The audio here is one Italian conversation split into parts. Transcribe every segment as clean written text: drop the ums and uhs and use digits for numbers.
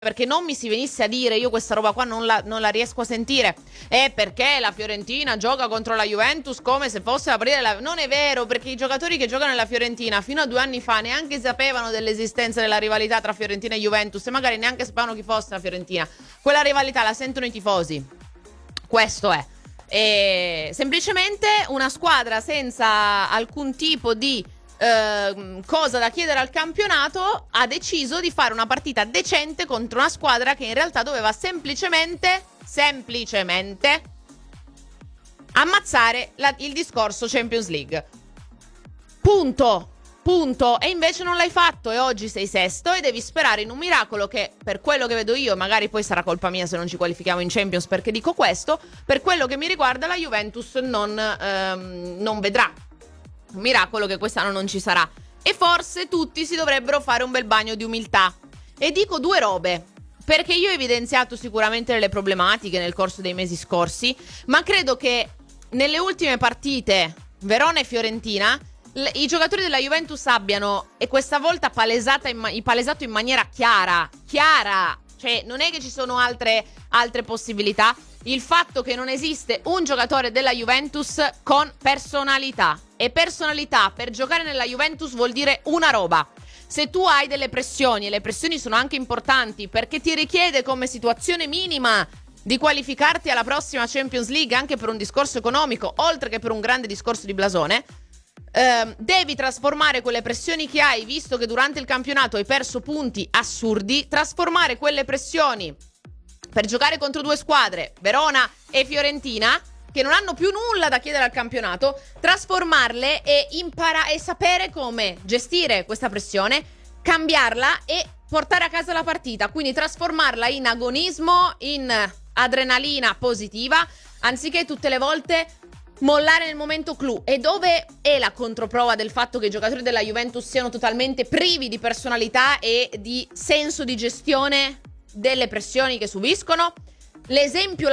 perché non mi si venisse a dire, io questa roba qua non la riesco a sentire, è perché la Fiorentina gioca contro la Juventus come se fosse aprire la... Non è vero, perché i giocatori che giocano nella Fiorentina fino a 2 anni fa neanche sapevano dell'esistenza della rivalità tra Fiorentina e Juventus e magari neanche sapevano chi fosse la Fiorentina. Quella rivalità la sentono i tifosi. Questo è. E semplicemente una squadra senza alcun tipo di cosa da chiedere al campionato ha deciso di fare una partita decente contro una squadra che in realtà doveva semplicemente ammazzare il discorso Champions League. Punto. E invece non l'hai fatto e oggi sei sesto e devi sperare in un miracolo che, per quello che vedo io, magari poi sarà colpa mia se non ci qualifichiamo in Champions perché dico questo, per quello che mi riguarda la Juventus non vedrà. Un miracolo che quest'anno non ci sarà. E forse tutti si dovrebbero fare un bel bagno di umiltà. E dico 2 robe, perché io ho evidenziato sicuramente le problematiche nel corso dei mesi scorsi, ma credo che nelle ultime partite Verona e Fiorentina i giocatori della Juventus abbiano, e questa volta palesato in maniera chiara, cioè non è che ci sono altre possibilità, il fatto che non esiste un giocatore della Juventus con personalità. E personalità per giocare nella Juventus vuol dire una roba. Se tu hai delle pressioni, e le pressioni sono anche importanti perché ti richiede come situazione minima di qualificarti alla prossima Champions League anche per un discorso economico, oltre che per un grande discorso di blasone, devi trasformare quelle pressioni che hai, visto che durante il campionato hai perso punti assurdi, trasformare quelle pressioni per giocare contro 2 squadre, Verona e Fiorentina, che non hanno più nulla da chiedere al campionato, trasformarle e e sapere come gestire questa pressione, cambiarla e portare a casa la partita, quindi trasformarla in agonismo, in adrenalina positiva, anziché tutte le volte mollare nel momento clou. E dove è la controprova del fatto che i giocatori della Juventus siano totalmente privi di personalità e di senso di gestione delle pressioni che subiscono? Gli esempi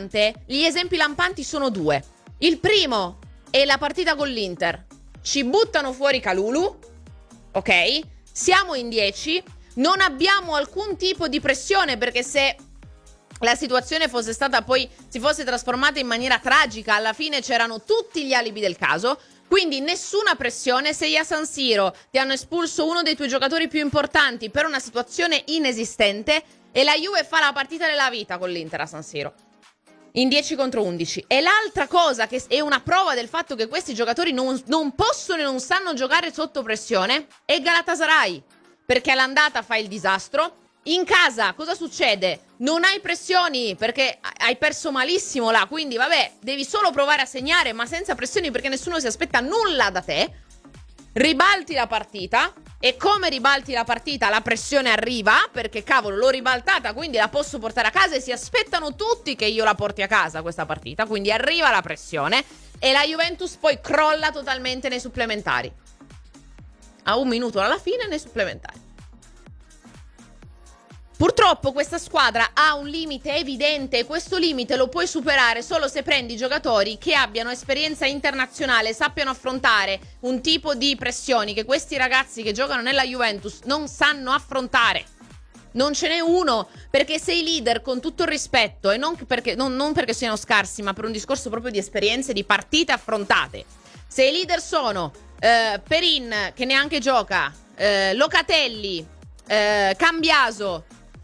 lampanti sono 2. Il primo è la partita con l'Inter. Ci buttano fuori Kalulu, ok? Siamo in 10, non abbiamo alcun tipo di pressione, perché se la situazione fosse stata poi si fosse trasformata in maniera tragica, alla fine c'erano tutti gli alibi del caso. Quindi nessuna pressione, sei a San Siro, ti hanno espulso uno dei tuoi giocatori più importanti per una situazione inesistente e la Juve fa la partita della vita con l'Inter a San Siro in 10 contro 11. E l'altra cosa che è una prova del fatto che questi giocatori non possono e non sanno giocare sotto pressione è Galatasaray, perché all'andata fa il disastro. In casa cosa succede? Non hai pressioni perché hai perso malissimo là, quindi vabbè, devi solo provare a segnare, ma senza pressioni perché nessuno si aspetta nulla da te. Ribalti la partita e come ribalti la partita la pressione arriva, perché cavolo l'ho ribaltata, quindi la posso portare a casa e si aspettano tutti che io la porti a casa questa partita, quindi arriva la pressione e la Juventus poi crolla totalmente nei supplementari. A 1 minuto alla fine nei supplementari. Purtroppo questa squadra ha un limite evidente e questo limite lo puoi superare solo se prendi giocatori che abbiano esperienza internazionale, sappiano affrontare un tipo di pressioni che questi ragazzi che giocano nella Juventus non sanno affrontare. Non ce n'è uno, perché sei leader con tutto il rispetto e non perché siano scarsi, ma per un discorso proprio di esperienze, di partite affrontate. Se i leader sono Perin, che neanche gioca, Locatelli, Cambiaso,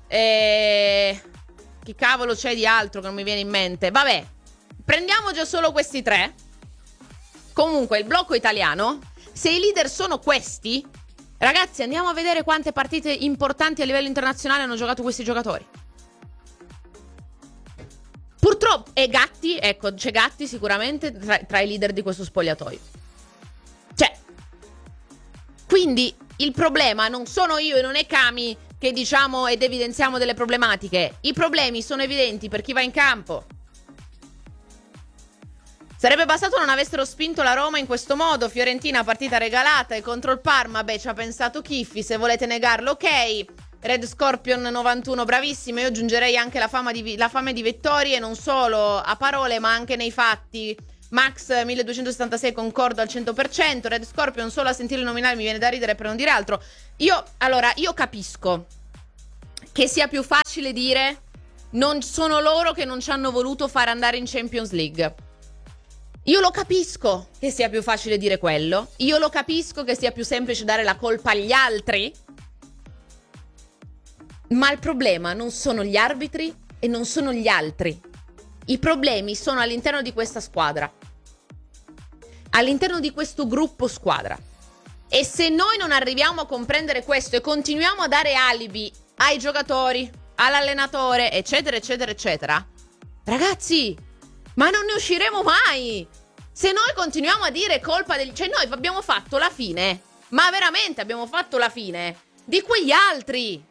chi cavolo c'è di altro che non mi viene in mente? Vabbè, prendiamo già solo questi 3. Comunque il blocco italiano, se i leader sono questi, ragazzi, andiamo a vedere quante partite importanti a livello internazionale hanno giocato questi giocatori. Purtroppo, e Gatti, ecco, c'è Gatti sicuramente tra i leader di questo spogliatoio. Cioè, quindi il problema non sono io e non è Cami che diciamo ed evidenziamo delle problematiche. I problemi sono evidenti per chi va in campo. Sarebbe bastato non avessero spinto la Roma in questo modo. Fiorentina partita regalata e contro il Parma, beh, ci ha pensato Chiffi, se volete negarlo ok. Red Scorpion 91, bravissimo. Io aggiungerei anche la fame di vittorie, non solo a parole ma anche nei fatti. Max 1276, concordo al 100%. Red Scorpion, solo a sentire il nominale mi viene da ridere per non dire altro. Io capisco che sia più facile dire non sono loro che non ci hanno voluto far andare in Champions League. Io lo capisco che sia più facile dire quello, io lo capisco che sia più semplice dare la colpa agli altri, ma il problema non sono gli arbitri e non sono gli altri. I problemi sono all'interno di questa squadra, all'interno di questo gruppo squadra. E se noi non arriviamo a comprendere questo e continuiamo a dare alibi ai giocatori, all'allenatore, eccetera, eccetera, eccetera, ragazzi, ma non ne usciremo mai! Se noi continuiamo a dire colpa del... Cioè noi abbiamo fatto la fine, ma veramente abbiamo fatto la fine di quegli altri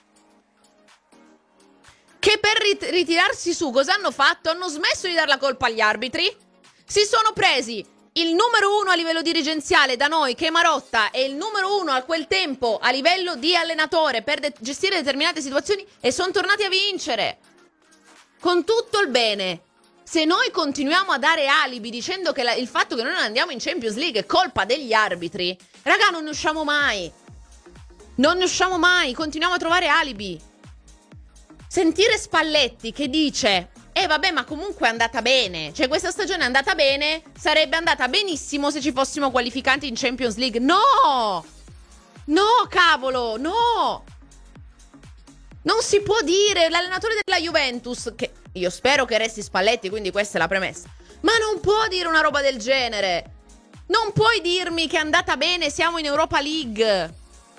che per ritirarsi su cosa hanno fatto? Hanno smesso di dare la colpa agli arbitri, si sono presi il numero 1 a livello dirigenziale da noi, che è Marotta, e il numero 1 a quel tempo a livello di allenatore per gestire determinate situazioni, e sono tornati a vincere con tutto il bene. Se noi continuiamo a dare alibi dicendo che il fatto che noi non andiamo in Champions League è colpa degli arbitri, raga, non ne usciamo mai. Non ne usciamo mai, continuiamo a trovare alibi. Sentire Spalletti che dice vabbè, ma comunque è andata bene, cioè questa stagione è andata bene, sarebbe andata benissimo se ci fossimo qualificati in Champions League. No! No, cavolo, no! Non si può dire. L'allenatore della Juventus, che io spero che resti Spalletti, quindi questa è la premessa, ma non può dire una roba del genere. Non puoi dirmi che è andata bene, siamo in Europa League.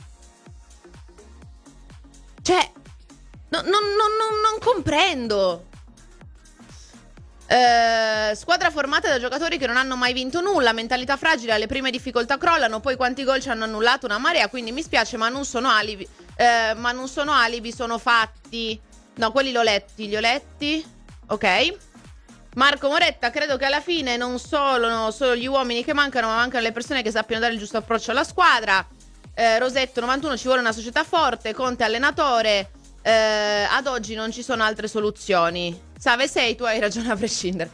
Cioè, non comprendo. Squadra formata da giocatori che non hanno mai vinto nulla, mentalità fragile, alle prime difficoltà crollano, poi quanti gol ci hanno annullato una marea, quindi mi spiace, ma non sono alibi. Ma non sono alibi, sono fatti. No, quelli li ho letti. Ok. Marco Moretta, credo che alla fine non sono solo gli uomini che mancano, ma mancano le persone che sappiano dare il giusto approccio alla squadra. Rosetto 91, ci vuole una società forte, Conte allenatore. Ad oggi non ci sono altre soluzioni. Save 6, tu hai ragione a prescindere.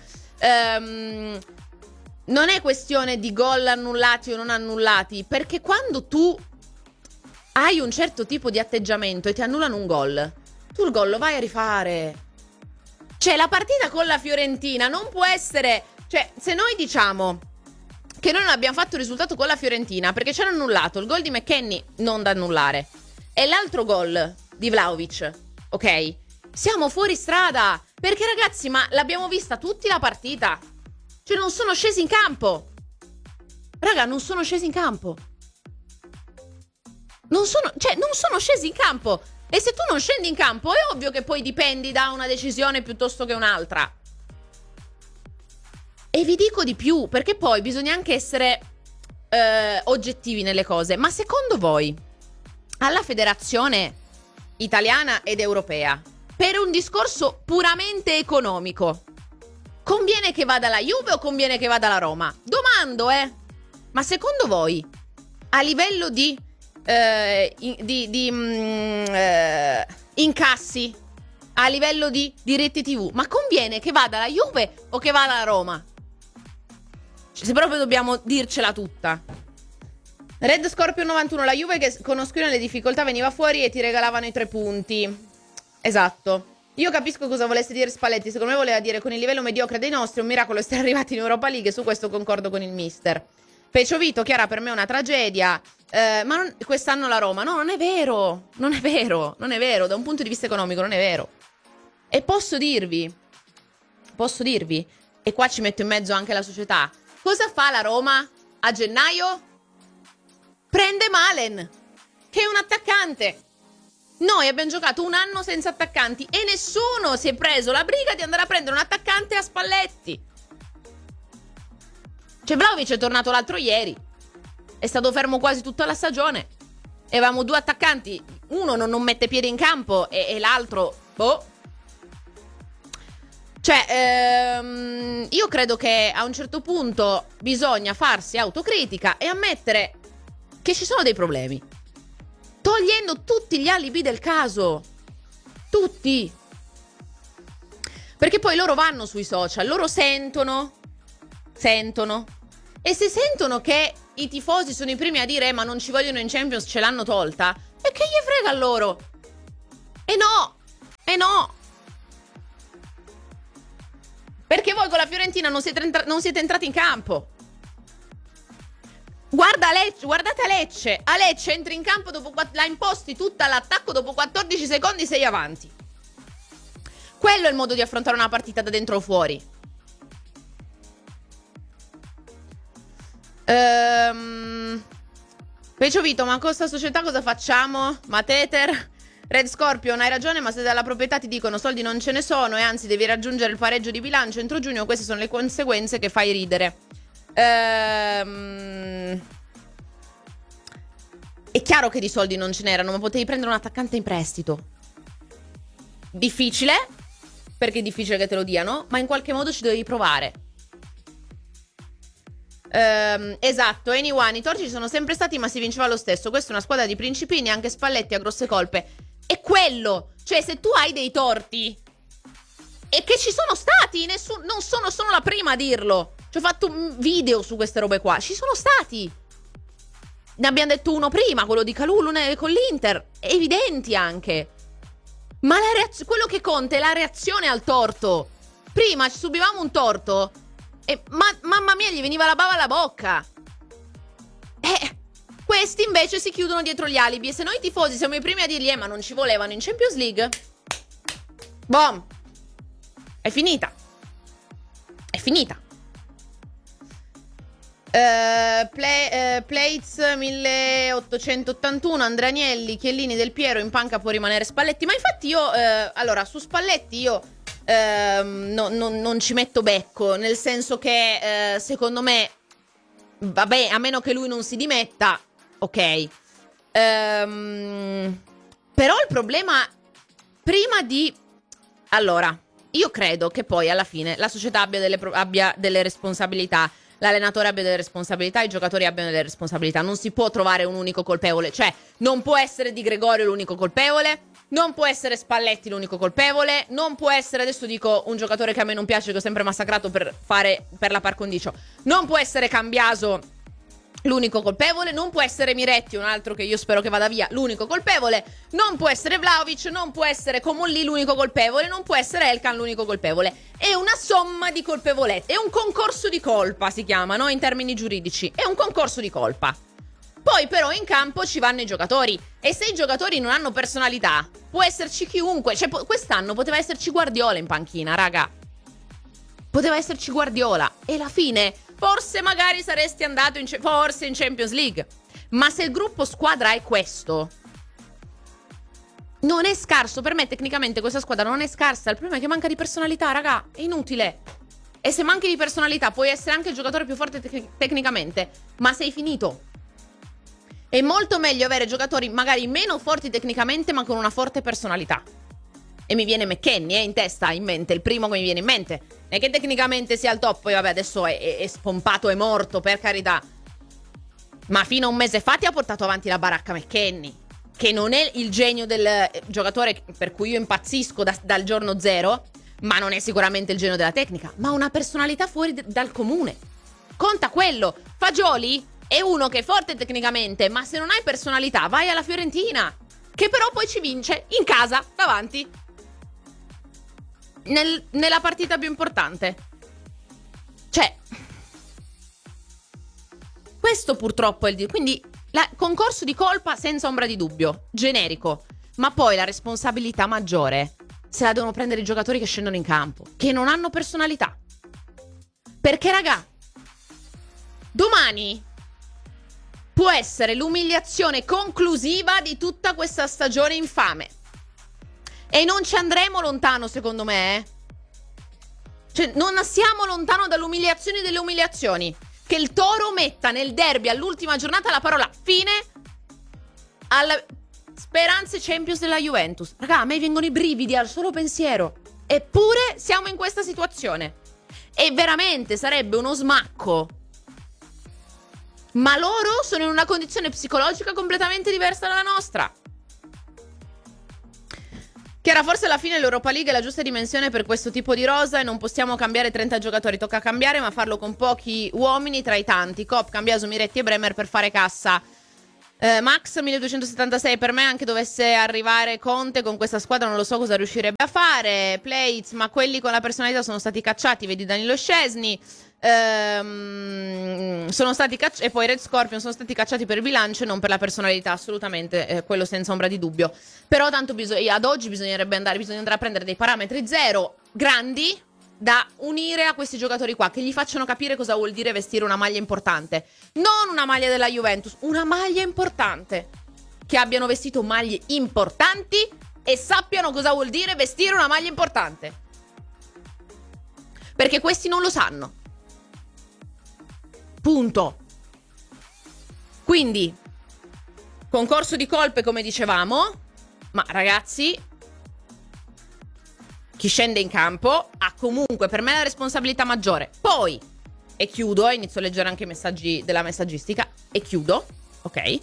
Non è questione di gol annullati o non annullati, perché quando tu hai un certo tipo di atteggiamento e ti annullano un gol, tu il gol lo vai a rifare. Cioè, la partita con la Fiorentina non può essere... Cioè, se noi diciamo che noi non abbiamo fatto il risultato con la Fiorentina perché ci hanno annullato il gol di McKennie, non da annullare, e l'altro gol di Vlahovic, ok? Siamo fuori strada, perché ragazzi, ma l'abbiamo vista tutti la partita. Cioè, non sono scesi in campo. Raga, non sono scesi in campo. Non sono scesi in campo. E se tu non scendi in campo è ovvio che poi dipendi da una decisione piuttosto che un'altra. E vi dico di più, perché poi bisogna anche essere oggettivi nelle cose. Ma secondo voi, alla federazione italiana ed europea, per un discorso puramente economico, conviene che vada la Juve o conviene che vada la Roma? Domando, ma secondo voi, a livello di incassi, a livello di diritti TV, ma conviene che vada la Juve o che vada la Roma? Se proprio dobbiamo dircela tutta. Red Scorpion 91, la Juve che con Ospina le difficoltà veniva fuori e ti regalavano i 3 punti. Esatto. Io capisco cosa volesse dire Spalletti. Secondo me voleva dire con il livello mediocre dei nostri un miracolo essere arrivati in Europa League, e su questo concordo con il mister. Peciovito, Chiara, per me è una tragedia. Ma quest'anno la Roma. No, non è vero. Non è vero. Non è vero. Da un punto di vista economico non è vero. E posso dirvi, e qua ci metto in mezzo anche la società, cosa fa la Roma a gennaio? Prende Malen, che è un attaccante. Noi abbiamo giocato un anno senza attaccanti e nessuno si è preso la briga di andare a prendere un attaccante a Spalletti. Cioè, Vlahovic è tornato l'altro ieri, è stato fermo quasi tutta la stagione, e avevamo 2 attaccanti, uno non mette piedi in campo e l'altro, boh. Cioè, io credo che a un certo punto bisogna farsi autocritica e ammettere che ci sono dei problemi, togliendo tutti gli alibi del caso. Tutti. Perché poi loro vanno sui social, loro sentono. E se sentono che i tifosi sono i primi a dire ma non ci vogliono in Champions, ce l'hanno tolta, e che gli frega a loro? E no! E no! Perché voi con la Fiorentina non siete entrati in campo. Guardate a Lecce. A Lecce entri in campo, la imposti tutta l'attacco, dopo 14 secondi sei avanti. Quello è il modo di affrontare una partita da dentro o fuori. Pecio Vito, ma con questa società cosa facciamo? Ma Tether? Red Scorpion, hai ragione, ma se dalla proprietà ti dicono soldi non ce ne sono e anzi devi raggiungere il pareggio di bilancio entro giugno, queste sono le conseguenze che fai ridere. È chiaro che di soldi non ce n'erano, ma potevi prendere un attaccante in prestito. Difficile, perché è difficile che te lo diano, ma in qualche modo ci dovevi provare. Esatto, anyone, i torti ci sono sempre stati, ma si vinceva lo stesso. Questa è una squadra di principini, anche Spalletti ha grosse colpe. È quello, cioè se tu hai dei torti, e che ci sono stati, non sono la prima a dirlo. Ci ho fatto un video su queste robe qua, ci sono stati. Ne abbiamo detto uno prima, quello di Kalulu con l'Inter, evidenti anche. Ma quello che conta è la reazione al torto. Prima ci subivamo un torto e mamma mia, gli veniva la bava alla bocca. Questi invece si chiudono dietro gli alibi. E se noi tifosi siamo i primi a dirgli ma non ci volevano in Champions League, boom, è finita. È finita. Plates 1881, Andrea Agnelli, Chiellini, Del Piero, in panca può rimanere Spalletti. Ma infatti io allora su Spalletti io non ci metto becco, nel senso che secondo me, vabbè, a meno che lui non si dimetta, ok. Però il problema, prima di... Allora, io credo che poi alla fine la società abbia delle responsabilità, l'allenatore abbia delle responsabilità, i giocatori abbiano delle responsabilità. Non si può trovare un unico colpevole. Cioè, non può essere Di Gregorio l'unico colpevole, non può essere Spalletti l'unico colpevole, non può essere, adesso dico un giocatore che a me non piace, che ho sempre massacrato per la par condicio, non può essere Cambiaso l'unico colpevole, non può essere Miretti, un altro che io spero che vada via, l'unico colpevole, non può essere Vlahovic, non può essere Comolli l'unico colpevole, non può essere Elkan l'unico colpevole. È una somma di colpevolezze, è un concorso di colpa, si chiama, no? In termini giuridici, è un concorso di colpa. Poi però in campo ci vanno i giocatori, e se i giocatori non hanno personalità, può esserci chiunque. Cioè quest'anno poteva esserci Guardiola in panchina, raga. Poteva esserci Guardiola, e alla fine forse magari saresti andato forse in Champions League. Ma se il gruppo squadra è questo, non è scarso. Per me tecnicamente questa squadra non è scarsa. Il problema è che manca di personalità, raga. È inutile. E se manchi di personalità puoi essere anche il giocatore più forte tecnicamente, ma sei finito. È molto meglio avere giocatori magari meno forti tecnicamente, ma con una forte personalità. E mi viene McKennie in testa, in mente, il primo che mi viene in mente. Non è che tecnicamente sia al top, poi vabbè adesso è spompato, è morto, per carità. Ma fino a un mese fa ti ha portato avanti la baracca McKennie, che non è il genio del giocatore per cui io impazzisco dal giorno zero, ma non è sicuramente il genio della tecnica, ma una personalità fuori dal comune. Conta quello. Fagioli è uno che è forte tecnicamente, ma se non hai personalità vai alla Fiorentina, che però poi ci vince in casa, davanti, nella partita più importante. Cioè, questo purtroppo è il... Quindi concorso di colpa senza ombra di dubbio, generico. Ma poi la responsabilità maggiore se la devono prendere i giocatori che scendono in campo, che non hanno personalità. Perché raga, domani può essere l'umiliazione conclusiva di tutta questa stagione infame. E non ci andremo lontano, secondo me. Cioè, non siamo lontano dall'umiliazione delle umiliazioni. Che il Toro metta nel derby all'ultima giornata la parola fine alle speranze Champions della Juventus. Raga, a me vengono i brividi al solo pensiero. Eppure siamo in questa situazione. E veramente sarebbe uno smacco. Ma loro sono in una condizione psicologica completamente diversa dalla nostra. Chiara, forse alla fine l'Europa League è la giusta dimensione per questo tipo di rosa e non possiamo cambiare 30 giocatori. Tocca cambiare, ma farlo con pochi uomini tra i tanti. Kopp, Cambiaso, Miretti e Bremer per fare cassa. Max 1276, per me anche dovesse arrivare Conte con questa squadra non lo so cosa riuscirebbe a fare. Plates, ma quelli con la personalità sono stati cacciati, vedi Danilo Scesni. Sono stati cacciati, e poi Red Scorpion sono stati cacciati per il bilancio e non per la personalità, assolutamente, quello senza ombra di dubbio. Però tanto ad oggi bisogna andare a prendere dei parametri zero grandi da unire a questi giocatori qua, che gli facciano capire cosa vuol dire vestire una maglia importante. Non una maglia della Juventus, una maglia importante. Che abbiano vestito maglie importanti e sappiano cosa vuol dire vestire una maglia importante. Perché questi non lo sanno. Punto. Quindi, concorso di colpe come dicevamo, ma ragazzi, chi scende in campo ha comunque per me la responsabilità maggiore. Poi, e chiudo, inizio a leggere anche i messaggi della messaggistica, e chiudo, ok?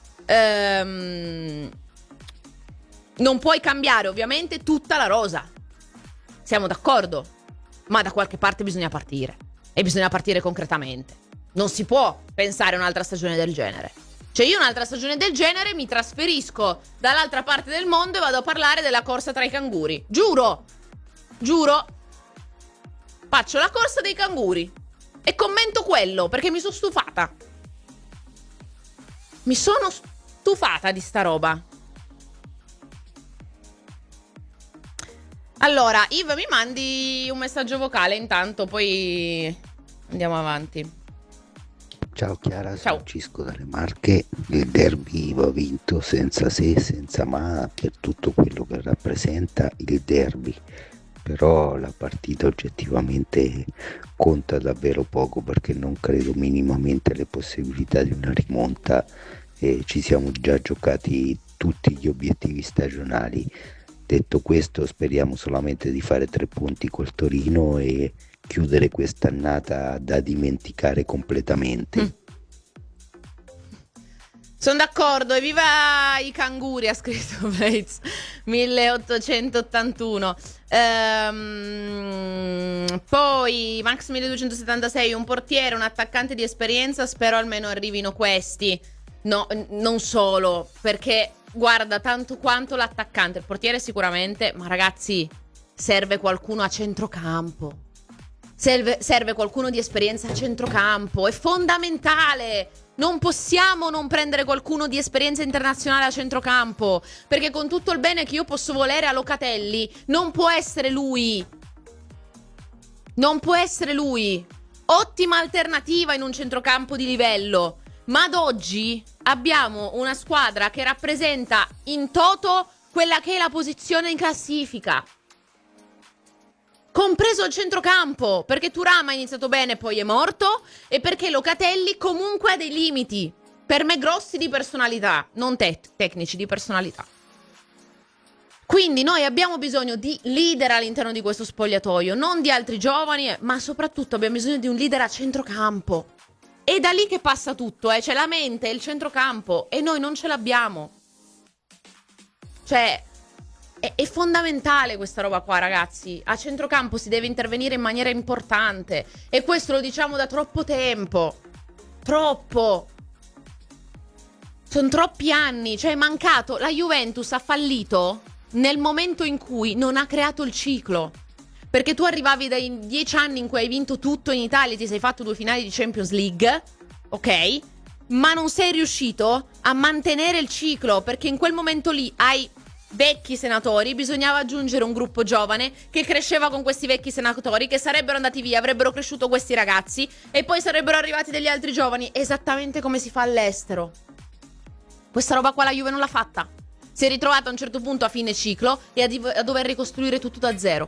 Non puoi cambiare ovviamente tutta la rosa. Siamo d'accordo, ma da qualche parte bisogna partire. E bisogna partire concretamente. Non si può pensare a un'altra stagione del genere. Cioè io un'altra stagione del genere mi trasferisco dall'altra parte del mondo e vado a parlare della corsa tra i canguri. Giuro. Faccio la corsa dei canguri e commento quello perché mi sono stufata. Mi sono stufata di sta roba. Allora, Yves, mi mandi un messaggio vocale intanto, poi andiamo avanti. Ciao Chiara, Ciao. sono Cisco dalle Marche. Il derby va vinto senza se, senza ma, per tutto quello che rappresenta il derby. Però la partita oggettivamente conta davvero poco perché non credo minimamente alle possibilità di una rimonta e ci siamo già giocati tutti gli obiettivi stagionali. Detto questo, speriamo solamente di fare 3 punti col Torino e chiudere quest'annata da dimenticare completamente. Sono d'accordo, e viva i canguri, ha scritto Blades 1881. Poi Max 1276, un portiere, un attaccante di esperienza, spero almeno arrivino questi. No, non solo, perché guarda, tanto quanto l'attaccante, il portiere sicuramente, ma ragazzi, serve qualcuno a centrocampo. Serve qualcuno di esperienza a centrocampo, è fondamentale. Non possiamo non prendere qualcuno di esperienza internazionale a centrocampo, perché con tutto il bene che io posso volere a Locatelli, non può essere lui. Non può essere lui. Ottima alternativa in un centrocampo di livello, ma ad oggi abbiamo una squadra che rappresenta in toto quella che è la posizione in classifica, compreso il centrocampo, perché Thuram ha iniziato bene e poi è morto, e perché Locatelli comunque ha dei limiti, per me grossi, di personalità, non tecnici, di personalità. Quindi noi abbiamo bisogno di leader all'interno di questo spogliatoio, non di altri giovani, ma soprattutto abbiamo bisogno di un leader a centrocampo. È da lì che passa tutto, c'è la mente e il centrocampo, e noi non ce l'abbiamo. Cioè, è fondamentale questa roba qua, ragazzi. A centrocampo si deve intervenire in maniera importante, e questo lo diciamo da troppo tempo. Troppo. Sono troppi anni. Cioè è mancato. La Juventus ha fallito nel momento in cui non ha creato il ciclo. Perché tu arrivavi dai 10 anni in cui hai vinto tutto in Italia, ti sei fatto 2 finali di Champions League, ok? Ma non sei riuscito a mantenere il ciclo, perché in quel momento lì hai vecchi senatori, bisognava aggiungere un gruppo giovane che cresceva con questi vecchi senatori, che sarebbero andati via, avrebbero cresciuto questi ragazzi e poi sarebbero arrivati degli altri giovani, esattamente come si fa all'estero. Questa roba qua la Juve non l'ha fatta. Si è ritrovata a un certo punto a fine ciclo e a dover ricostruire tutto da zero.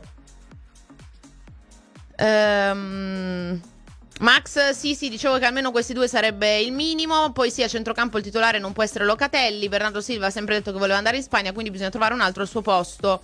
Max, sì, dicevo che almeno questi due sarebbe il minimo. Poi sì, a centrocampo il titolare non può essere Locatelli. Bernardo Silva ha sempre detto che voleva andare in Spagna, quindi bisogna trovare un altro al suo posto.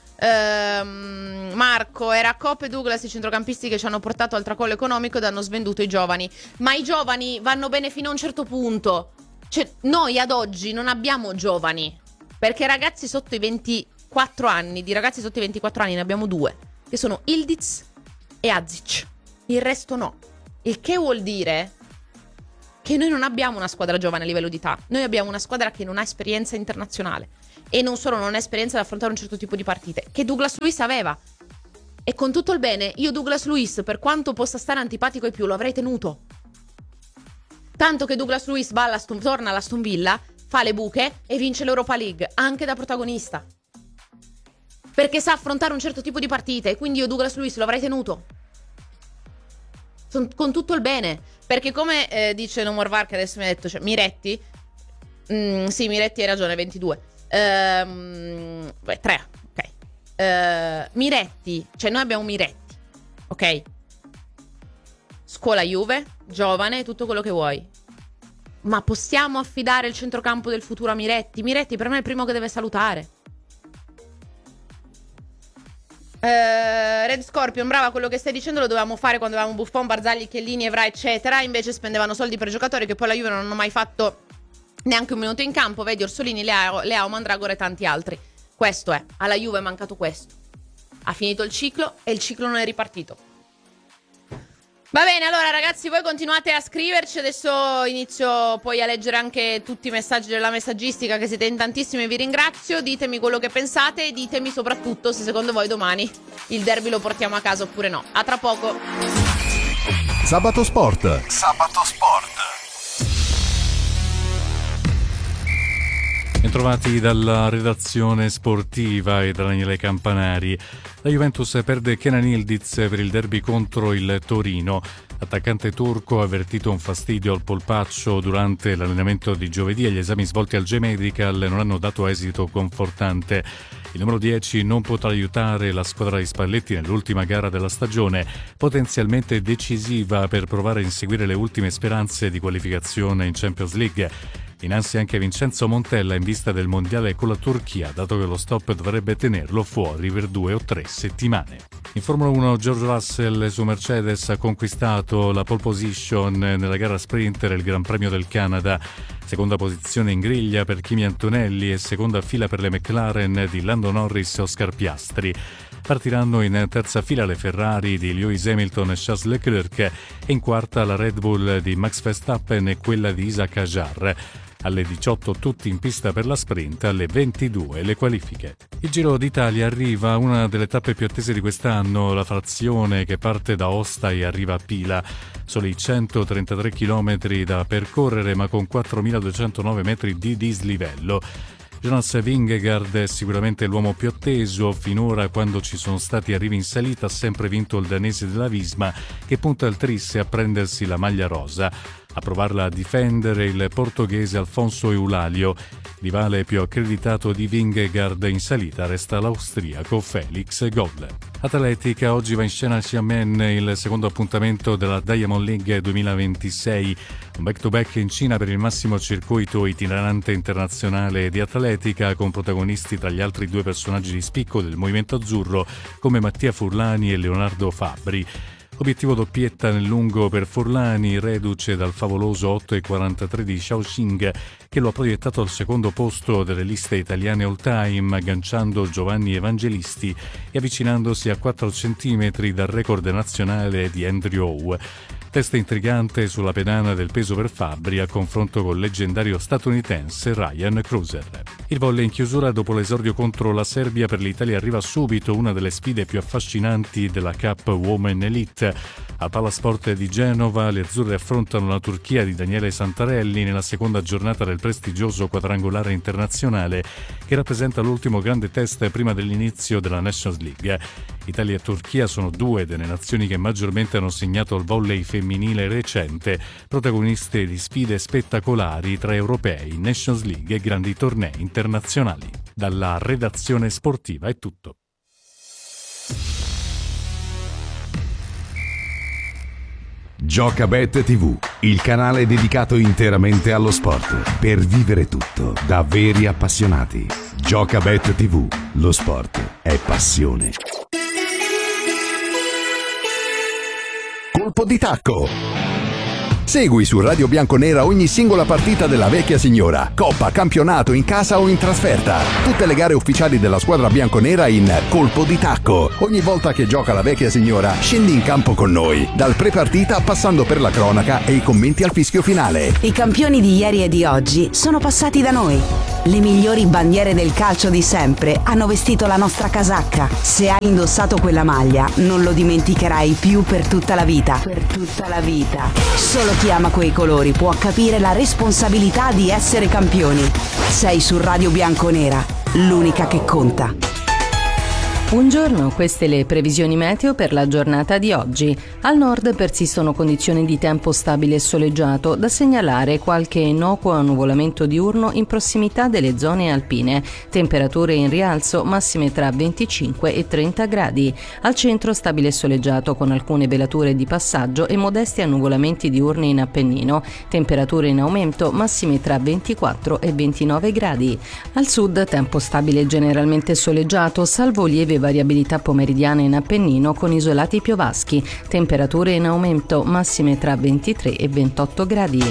Marco, era Coppe e Douglas i centrocampisti che ci hanno portato al tracollo economico ed hanno svenduto i giovani. Ma i giovani vanno bene fino a un certo punto. Cioè, noi ad oggi non abbiamo giovani, perché ragazzi sotto i 24 anni, di ragazzi sotto i 24 anni ne abbiamo 2, che sono Ildiz e Azic. Il resto no. Il che vuol dire che noi non abbiamo una squadra giovane a livello di età, noi abbiamo una squadra che non ha esperienza internazionale e non solo non ha esperienza ad affrontare un certo tipo di partite, che Douglas Luiz aveva. E con tutto il bene, io Douglas Luiz, per quanto possa stare antipatico ai più, lo avrei tenuto. Tanto che Douglas Luiz torna all'Aston Villa, fa le buche e vince l'Europa League, anche da protagonista. Perché sa affrontare un certo tipo di partite, e quindi io Douglas Luiz lo avrei tenuto. Con tutto il bene. Perché come dice No More VAR, che adesso mi ha detto, cioè, Miretti, sì, Miretti hai ragione, 22. 3, ok. Miretti, cioè noi abbiamo Miretti, ok? Scuola Juve, giovane, tutto quello che vuoi. Ma possiamo affidare il centrocampo del futuro a Miretti? Miretti per me è il primo che deve salutare. Red Scorpion, brava, quello che stai dicendo lo dovevamo fare quando avevamo Buffon, Barzagli, Chiellini, Evra eccetera. Invece spendevano soldi per giocatori che poi la Juve non hanno mai fatto neanche un minuto in campo. Vedi Orsolini, Leao, Mandragora e tanti altri. Questo è, alla Juve è mancato questo. Ha finito il ciclo e il ciclo non è ripartito. Va bene, allora ragazzi, voi continuate a scriverci. Adesso inizio poi a leggere anche tutti i messaggi della messaggistica, che siete in tantissimi, vi ringrazio. Ditemi quello che pensate e ditemi soprattutto se secondo voi domani il derby lo portiamo a casa oppure no. A tra poco. Sabato Sport. Bentrovati dalla redazione sportiva e da Daniele Campanari. La Juventus perde Kenan Yildiz per il derby contro il Torino. L'attaccante turco ha avvertito un fastidio al polpaccio durante l'allenamento di giovedì e gli esami svolti al G-Medical non hanno dato esito confortante. Il numero 10 non potrà aiutare la squadra di Spalletti nell'ultima gara della stagione, potenzialmente decisiva per provare a inseguire le ultime speranze di qualificazione in Champions League. In ansia anche Vincenzo Montella in vista del mondiale con la Turchia, dato che lo stop dovrebbe tenerlo fuori per 2 o 3 settimane. In Formula 1 George Russell su Mercedes ha conquistato la pole position nella gara sprint del Gran Premio del Canada. Seconda posizione in griglia per Kimi Antonelli e seconda fila per le McLaren di Lando Norris e Oscar Piastri. Partiranno in terza fila le Ferrari di Lewis Hamilton e Charles Leclerc e in quarta la Red Bull di Max Verstappen e quella di Isaac Hadjar. Alle 18 tutti in pista per la sprint, alle 22 le qualifiche. Il Giro d'Italia arriva a una delle tappe più attese di quest'anno, la frazione che parte da Aosta e arriva a Pila. Soli 133 km da percorrere ma con 4.209 metri di dislivello. Jonas Vingegaard è sicuramente l'uomo più atteso. Finora, quando ci sono stati arrivi in salita, ha sempre vinto il danese della Visma, che punta al tris a prendersi la maglia rosa. A provarla a difendere il portoghese Alfonso Eulalio. Rivale più accreditato di Vingegaard in salita resta l'austriaco Felix Gogl. Atletica, oggi va in scena a Xiamen il secondo appuntamento della Diamond League 2026, un back-to-back in Cina per il massimo circuito itinerante internazionale di atletica, con protagonisti tra gli altri 2 personaggi di spicco del movimento azzurro come Mattia Furlani e Leonardo Fabbri. Obiettivo doppietta nel lungo per Furlani, reduce dal favoloso 8,43 di Shaoxing, che lo ha proiettato al secondo posto delle liste italiane all-time, agganciando Giovanni Evangelisti e avvicinandosi a 4 centimetri dal record nazionale di Andrew Howe. Testa intrigante sulla pedana del peso per Fabbri a confronto col leggendario statunitense Ryan Cruiser. Il volley in chiusura dopo l'esordio contro la Serbia. Per l'Italia arriva subito una delle sfide più affascinanti della Cup Women Elite. Al Palasport di Genova le azzurre affrontano la Turchia di Daniele Santarelli nella seconda giornata del prestigioso quadrangolare internazionale che rappresenta l'ultimo grande test prima dell'inizio della Nations League. Italia e Turchia sono 2 delle nazioni che maggiormente hanno segnato il volley femminile recente, protagoniste di sfide spettacolari tra europei, Nations League e grandi tornei internazionali. Dalla redazione sportiva è tutto. Giocabet TV, il canale dedicato interamente allo sport, per vivere tutto da veri appassionati. Giocabet TV, lo sport è passione. Colpo di tacco. Segui su Radio Bianconera ogni singola partita della vecchia signora, coppa, campionato, in casa o in trasferta. Tutte le gare ufficiali della squadra bianconera in colpo di tacco. Ogni volta che gioca la vecchia signora, scendi in campo con noi, dal pre-partita passando per la cronaca e i commenti al fischio finale. I campioni di ieri e di oggi sono passati da noi. Le migliori bandiere del calcio di sempre hanno vestito la nostra casacca. Se hai indossato quella maglia, non lo dimenticherai più per tutta la vita. Per tutta la vita. Solo chi ama quei colori può capire la responsabilità di essere campioni. Sei su Radio Bianconera, l'unica che conta. Buongiorno, queste le previsioni meteo per la giornata di oggi. Al nord persistono condizioni di tempo stabile e soleggiato, da segnalare qualche innocuo annuvolamento diurno in prossimità delle zone alpine. Temperature in rialzo, massime tra 25 e 30 gradi. Al centro stabile e soleggiato con alcune velature di passaggio e modesti annuvolamenti diurni in Appennino. Temperature in aumento, massime tra 24 e 29 gradi. Al sud tempo stabile e generalmente soleggiato, salvo lieve variabilità pomeridiana in Appennino con isolati piovaschi, temperature in aumento, massime tra 23 e 28 gradi.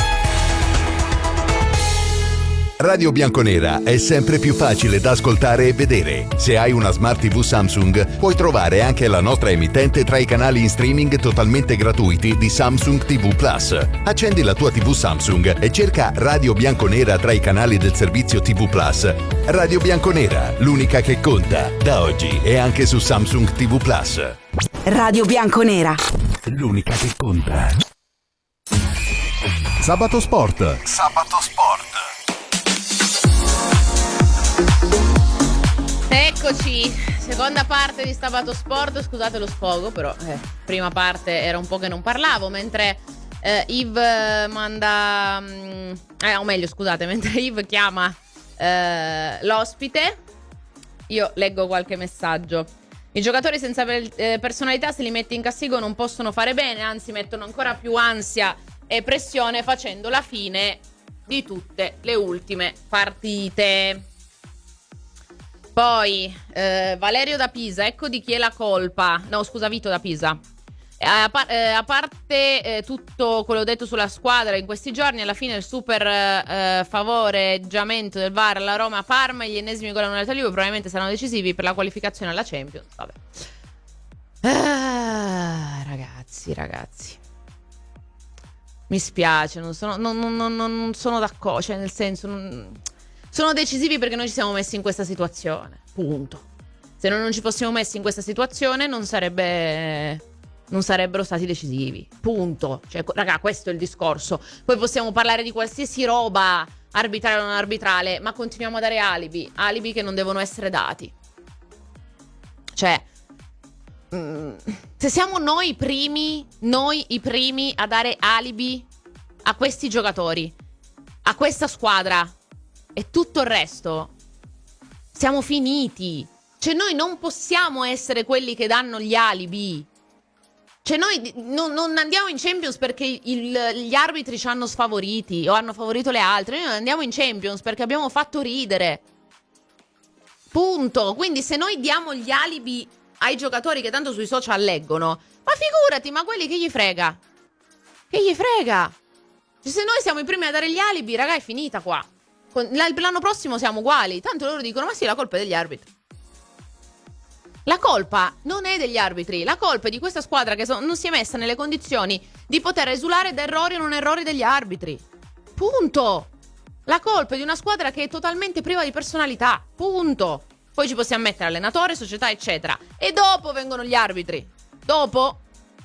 Radio Bianconera è sempre più facile da ascoltare e vedere. Se hai una Smart TV Samsung, puoi trovare anche la nostra emittente tra i canali in streaming totalmente gratuiti di Samsung TV Plus. Accendi la tua TV Samsung e cerca Radio Bianconera tra i canali del servizio TV Plus. Radio Bianconera, l'unica che conta, da oggi e anche su Samsung TV Plus. Radio Bianconera, L'unica che conta. Sabato Sport. Eccoci, seconda parte di Sabato Sport. Scusate lo sfogo, però prima parte era un po' che non parlavo, mentre Yves manda o meglio scusate, mentre Yves chiama l'ospite, io leggo qualche messaggio. I giocatori senza personalità, se li metti in castigo, non possono fare bene, anzi mettono ancora più ansia e pressione facendo la fine di tutte le ultime partite. Poi Valerio da Pisa, ecco di chi è la colpa. No, scusa, Vito da Pisa. A parte tutto quello detto sulla squadra in questi giorni, alla fine il super favoreggiamento del VAR alla Roma-Parma e gli ennesimi gol annullati all'Juve probabilmente saranno decisivi per la qualificazione alla Champions. Vabbè. Ragazzi. Mi spiace, non sono d'accordo, cioè nel senso sono decisivi perché noi ci siamo messi in questa situazione, punto. Se noi non ci fossimo messi in questa situazione non sarebbero stati decisivi, punto. Cioè, raga, questo è il discorso. Poi possiamo parlare di qualsiasi roba, arbitrale o non arbitrale, ma continuiamo a dare alibi che non devono essere dati. Cioè, se siamo noi i primi a dare alibi a questi giocatori, a questa squadra e tutto il resto, siamo finiti. Cioè, noi non possiamo essere quelli che danno gli alibi. Cioè, noi non andiamo in Champions perché gli arbitri ci hanno sfavoriti o hanno favorito le altre. Noi andiamo in Champions perché abbiamo fatto ridere, punto. Quindi se noi diamo gli alibi ai giocatori che tanto sui social leggono, ma figurati, ma quelli che gli frega? Che gli frega? Cioè, se noi siamo i primi a dare gli alibi, raga, è finita qua. L'anno prossimo siamo uguali. Tanto loro dicono, ma sì, la colpa è degli arbitri. La colpa non è degli arbitri, la colpa è di questa squadra che non si è messa nelle condizioni di poter esulare da errori o non errori degli arbitri. Punto. La colpa è di una squadra che è totalmente priva di personalità. Punto. Poi ci possiamo mettere allenatore, società, eccetera. E dopo vengono gli arbitri. Dopo.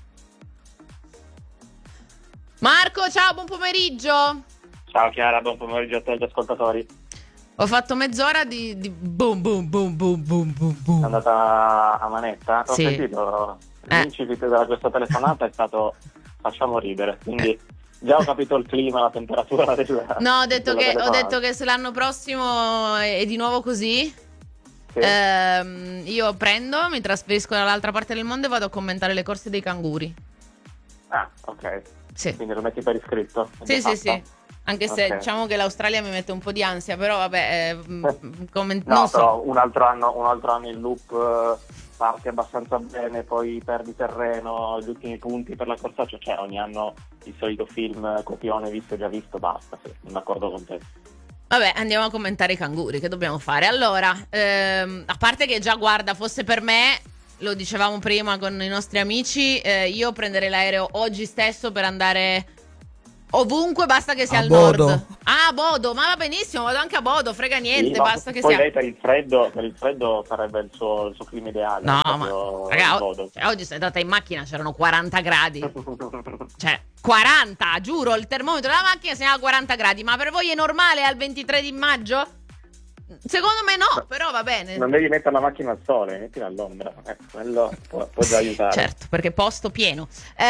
Marco, ciao, buon pomeriggio. Ciao Chiara, buon pomeriggio a te e agli ascoltatori. Ho fatto mezz'ora di boom boom boom boom boom boom boom. È andata a manetta? Ho Sì. sentito l'incipit della questa telefonata, è stato facciamo ridere, quindi già ho capito il clima, la temperatura del... No, ho detto che se l'anno prossimo è di nuovo così, Sì. io prendo, mi trasferisco dall'altra parte del mondo e vado a commentare le corse dei canguri. Ah, ok. Sì. Quindi lo metti per iscritto. Sì. Anche se Ok. diciamo che l'Australia mi mette un po' di ansia, però vabbè, No, non so. però un altro anno il loop parti abbastanza bene, poi perdi terreno, gli ultimi punti per la corsaccia, cioè ogni anno il solito film copione visto e già visto, basta, sì, sono d'accordo con te. Vabbè, andiamo a commentare i canguri, che dobbiamo fare? Allora, a parte che già, guarda, fosse per me, lo dicevamo prima con i nostri amici, io prenderei l'aereo oggi stesso per andare ovunque, basta che sia A al Bodo. nord. Ah, a Bodo, ma va benissimo, vado anche a Bodo, frega niente, Sì, ma basta che poi sia... lei per il freddo sarebbe il suo clima ideale. No, proprio ma raga, il Bodo. cioè, oggi sono andata in macchina, c'erano 40 gradi. Cioè, 40, giuro, il termometro della macchina segnala 40 gradi. Ma per voi è normale al 23 di maggio? Secondo me no, però va bene. Non devi mettere la macchina al sole, mettila a Londra. Quello può già aiutare. Certo, perché posto pieno.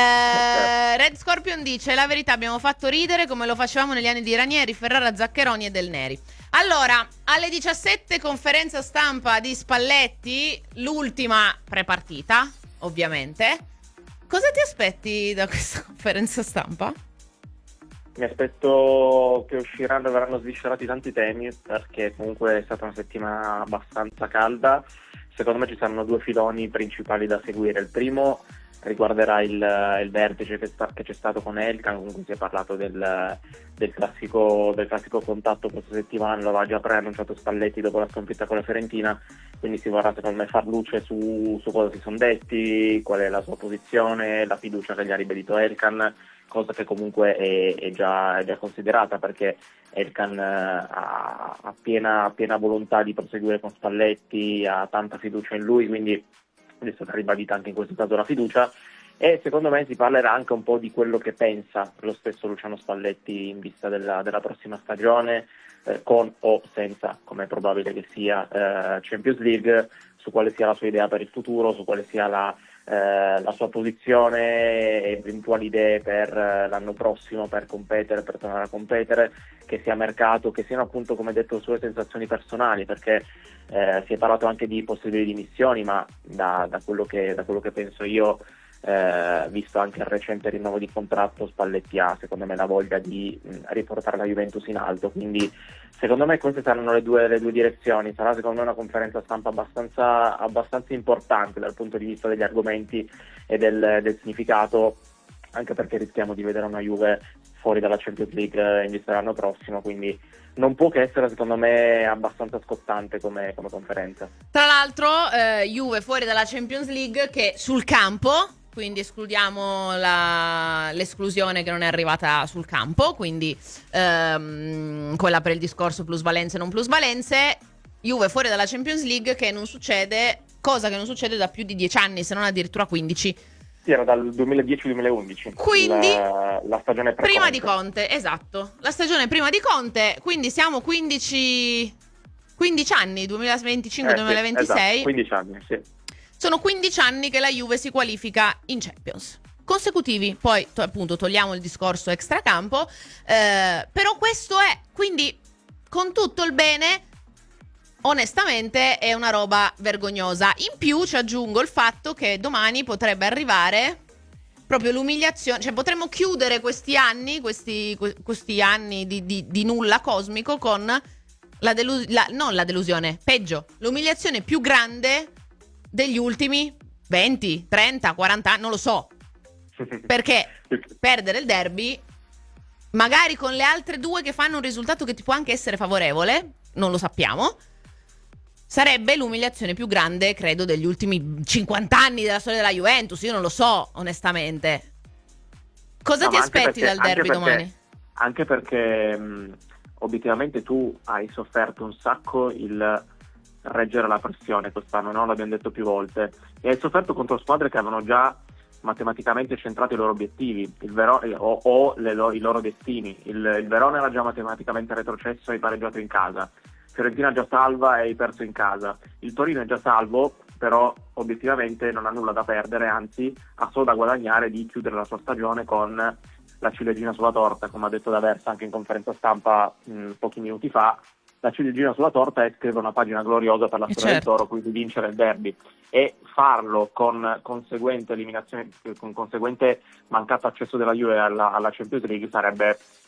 Red Scorpion dice: la verità, abbiamo fatto ridere come lo facevamo negli anni di Ranieri, Ferrara, Zaccheroni e Del Neri. Allora, alle 17 conferenza stampa di Spalletti, l'ultima prepartita, ovviamente. Cosa ti aspetti da questa conferenza stampa? Mi aspetto che verranno sviscerati tanti temi, perché comunque è stata una settimana abbastanza calda. Secondo me ci saranno due filoni principali da seguire. Il primo riguarderà il vertice che c'è stato con Elkan, comunque si è parlato del classico contatto questa settimana, lo aveva già preannunciato Spalletti dopo la sconfitta con la Fiorentina, quindi si vorrà secondo me far luce su cosa si sono detti, qual è la sua posizione, la fiducia che gli ha ribadito Elkan, cosa che comunque è già considerata, perché Elkan ha piena volontà di proseguire con Spalletti, ha tanta fiducia in lui, quindi è stata ribadita anche in questo caso la fiducia. E secondo me si parlerà anche un po' di quello che pensa lo stesso Luciano Spalletti in vista della prossima stagione, con o senza, come è probabile che sia, Champions League, su quale sia la sua idea per il futuro, su quale sia la sua posizione, eventuali idee per l'anno prossimo, per competere, per tornare a competere, che sia mercato, che siano appunto, come detto, sue sensazioni personali, perché si è parlato anche di possibili dimissioni, ma da quello che penso io, visto anche il recente rinnovo di contratto, Spalletti ha secondo me la voglia di riportare la Juventus in alto, quindi secondo me queste saranno le due direzioni. Sarà secondo me una conferenza stampa abbastanza importante dal punto di vista degli argomenti e del significato, anche perché rischiamo di vedere una Juve fuori dalla Champions League in vista dell'anno prossimo, quindi non può che essere secondo me abbastanza scottante come conferenza. Tra l'altro, Juve fuori dalla Champions League, che sul campo, quindi escludiamo l'esclusione che non è arrivata sul campo, quindi quella per il discorso plusvalenze e non plusvalenze. Juve fuori dalla Champions League, che non succede, cosa che non succede da più di 10 anni, se non addirittura 15. Sì, era dal 2010-2011. Quindi la stagione prima di Conte, esatto. La stagione prima di Conte, quindi siamo 15 anni, 2025-2026. Esatto, 15 anni, sì. Sono 15 anni che la Juve si qualifica in Champions consecutivi, poi appunto togliamo il discorso extracampo, però questo è, quindi con tutto il bene, onestamente è una roba vergognosa. In più ci aggiungo il fatto che domani potrebbe arrivare proprio l'umiliazione, cioè potremmo chiudere questi anni di nulla cosmico con non la delusione, peggio, l'umiliazione più grande degli ultimi 20, 30, 40 anni, non lo so. Perché perdere il derby, magari con le altre due che fanno un risultato che ti può anche essere favorevole, non lo sappiamo, sarebbe l'umiliazione più grande, credo, degli ultimi 50 anni della storia della Juventus. Io non lo so, onestamente. Cosa ti aspetti dal derby domani? Anche perché obiettivamente tu hai sofferto un sacco il reggere la pressione quest'anno, no? L'abbiamo detto più volte, e hai sofferto contro squadre che avevano già matematicamente centrato i loro obiettivi, i loro destini. Il Verona era già matematicamente retrocesso e hai pareggiato in casa, Fiorentina è già salva e hai perso in casa, il Torino è già salvo, però obiettivamente non ha nulla da perdere, anzi ha solo da guadagnare di chiudere la sua stagione con la ciliegina sulla torta, come ha detto D'Aversa anche in conferenza stampa pochi minuti fa. La ciliegina sulla torta è scrivere una pagina gloriosa per la storia del Toro, quindi vincere il derby, e farlo con conseguente eliminazione, con conseguente mancato accesso della Juve alla Champions League sarebbe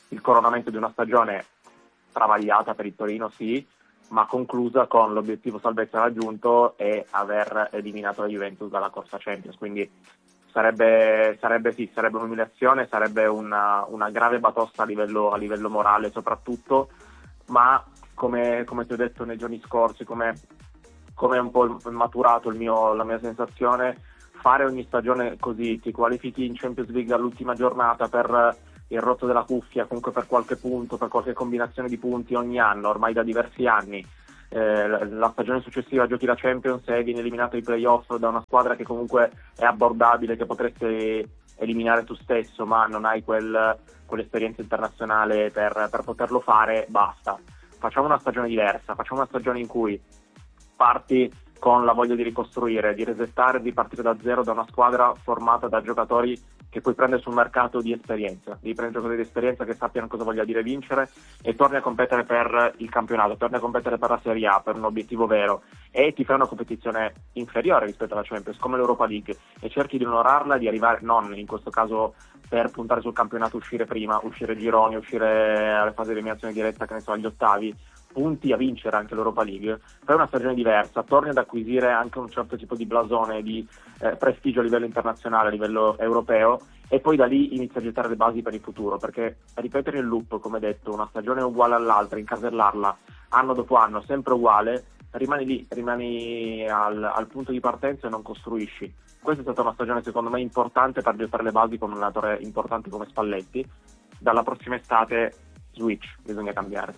il coronamento di una stagione travagliata per il Torino, sì, ma conclusa con l'obiettivo salvezza raggiunto e aver eliminato la Juventus dalla corsa Champions. Quindi sarebbe un'umiliazione, sarebbe una grave batosta a livello morale soprattutto, ma come ti ho detto nei giorni scorsi, come è un po' maturato la mia sensazione, fare ogni stagione così, ti qualifichi in Champions League all'ultima giornata per il rotto della cuffia, comunque per qualche punto, per qualche combinazione di punti ogni anno, ormai da diversi anni. La stagione successiva giochi la Champions e viene eliminato ai playoff da una squadra che comunque è abbordabile, che potresti eliminare tu stesso, ma non hai quell'esperienza internazionale per poterlo fare. Basta, facciamo una stagione diversa, facciamo una stagione in cui parti con la voglia di ricostruire, di resettare, di partire da zero da una squadra formata da giocatori che puoi prendere sul mercato di esperienza, devi prendere giocatori di esperienza che sappiano cosa voglia dire vincere, e torni a competere per il campionato, torni a competere per la Serie A, per un obiettivo vero, e ti fai una competizione inferiore rispetto alla Champions, come l'Europa League, e cerchi di onorarla, di arrivare, non in questo caso per puntare sul campionato, uscire prima, uscire gironi, uscire alle fasi di eliminazione diretta, che ne so, agli ottavi, punti a vincere anche l'Europa League, fai una stagione diversa, torni ad acquisire anche un certo tipo di blasone, di prestigio a livello internazionale, a livello europeo, e poi da lì inizi a gettare le basi per il futuro, perché ripetere il loop, come detto, una stagione uguale all'altra, incasellarla anno dopo anno, sempre uguale, rimani lì, rimani al punto di partenza e non costruisci. Questa è stata una stagione secondo me importante per gettare le basi con un allenatore importante come Spalletti. Dalla prossima estate switch, bisogna cambiare.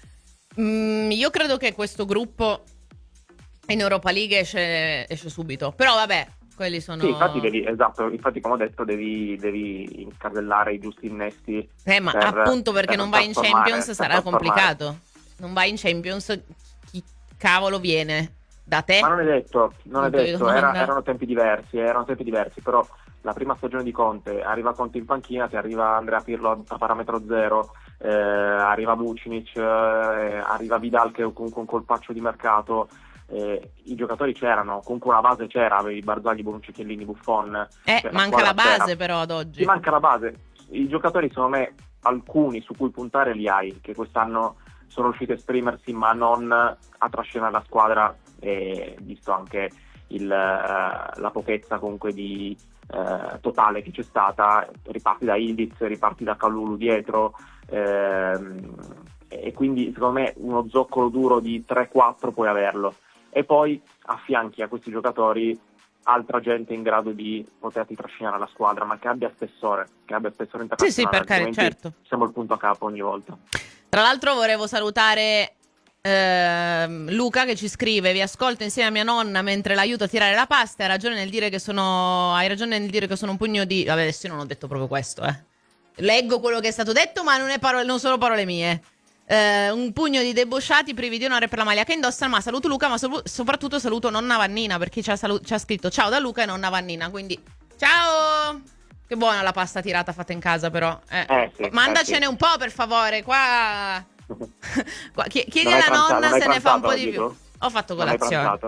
Io credo che questo gruppo in Europa League esce subito. Però vabbè, quelli sono... Sì, infatti come ho detto devi incasellare i giusti innesti. Ma appunto perché non vai in Champions sarà complicato. Non vai in Champions, chi cavolo viene? Da te? Ma non è detto, erano tempi diversi, però la prima stagione di Conte, arriva Conte in panchina, ti arriva Andrea Pirlo a parametro zero, arriva Vucinic, arriva Vidal che è comunque un colpaccio di mercato, i giocatori c'erano, comunque una base c'era, avevi Barzagli, Bonucci, Chiellini, Buffon. Manca la base c'era. Però ad oggi. Sì, manca la base. I giocatori secondo me, alcuni su cui puntare li hai, che quest'anno sono riusciti a esprimersi ma non a trascinare la squadra, visto anche la pochezza comunque di totale che c'è stata. Riparti da Ildiz, riparti da Kalulu dietro, e quindi secondo me uno zoccolo duro di 3-4 puoi averlo, e poi affianchi a questi giocatori altra gente in grado di poterti trascinare la squadra, ma che abbia spessore internazionale. Sì, per carità, certo. Siamo il punto a capo ogni volta. Tra l'altro volevo salutare Luca che ci scrive: vi ascolto insieme a mia nonna mentre l'aiuto a tirare la pasta. Hai ragione nel dire che sono un pugno di... Vabbè, adesso io non ho detto proprio questo, leggo quello che è stato detto, ma non sono parole mie. Un pugno di debosciati privi di onore per la maglia che indossano. Ma saluto Luca, ma soprattutto saluto nonna Vannina, perché ci ha scritto ciao da Luca e nonna Vannina, quindi ciao. Che buona la pasta tirata fatta in casa, però. Sì, mandacene un po', per favore. Chiedi alla nonna se ne fa un po' di più. Ho fatto colazione.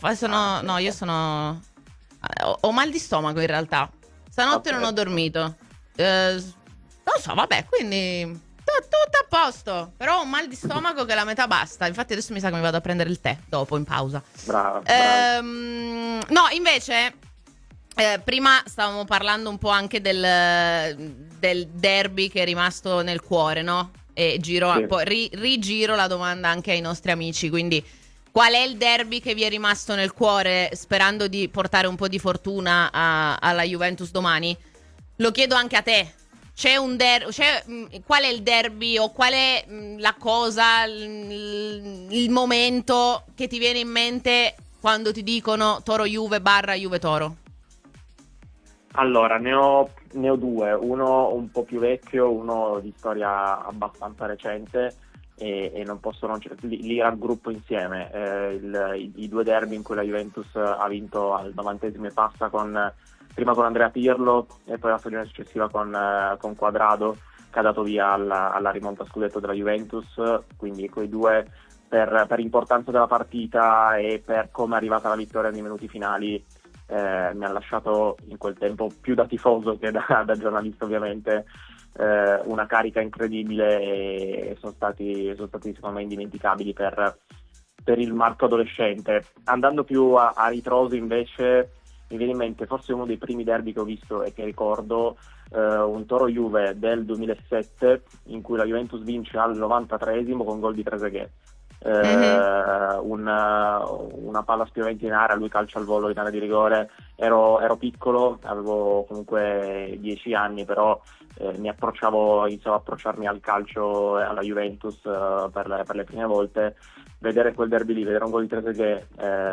Ho mal di stomaco in realtà. Stanotte non ho dormito. Non so, vabbè, quindi tutto a posto. Però ho un mal di stomaco che la metà basta. Infatti adesso mi sa che mi vado a prendere il tè dopo in pausa. Brava. No, invece prima stavamo parlando un po' anche del derby che è rimasto nel cuore, no? E poi rigiro la domanda anche ai nostri amici. Quindi qual è il derby che vi è rimasto nel cuore, sperando di portare un po' di fortuna alla Juventus domani? Lo chiedo anche a te. Qual è il derby, o qual è la cosa, il momento che ti viene in mente quando ti dicono Toro-Juve / Juve-Toro? Allora, ne ho due, uno un po' più vecchio, uno di storia abbastanza recente, e non posso non li raggruppo insieme. I due derby in cui la Juventus ha vinto al 90esimo e passa, prima con Andrea Pirlo e poi la stagione successiva con Quadrado, che ha dato via alla rimonta scudetto della Juventus. Quindi quei due, per importanza della partita e per come è arrivata la vittoria nei minuti finali, mi ha lasciato in quel tempo, più da tifoso che da giornalista ovviamente, una carica incredibile e sono stati secondo me indimenticabili per il Marco adolescente. Andando più a ritroso invece, mi viene in mente forse uno dei primi derby che ho visto e che ricordo, un Toro Juve del 2007 in cui la Juventus vince al 93esimo con gol di Trezeguet. Una palla spiovente in area, lui calcia al volo in area di rigore. Ero piccolo, avevo comunque 10 anni, però iniziavo a approcciarmi al calcio e alla Juventus per le prime volte. Vedere quel derby lì, vedere un gol di Trezeguet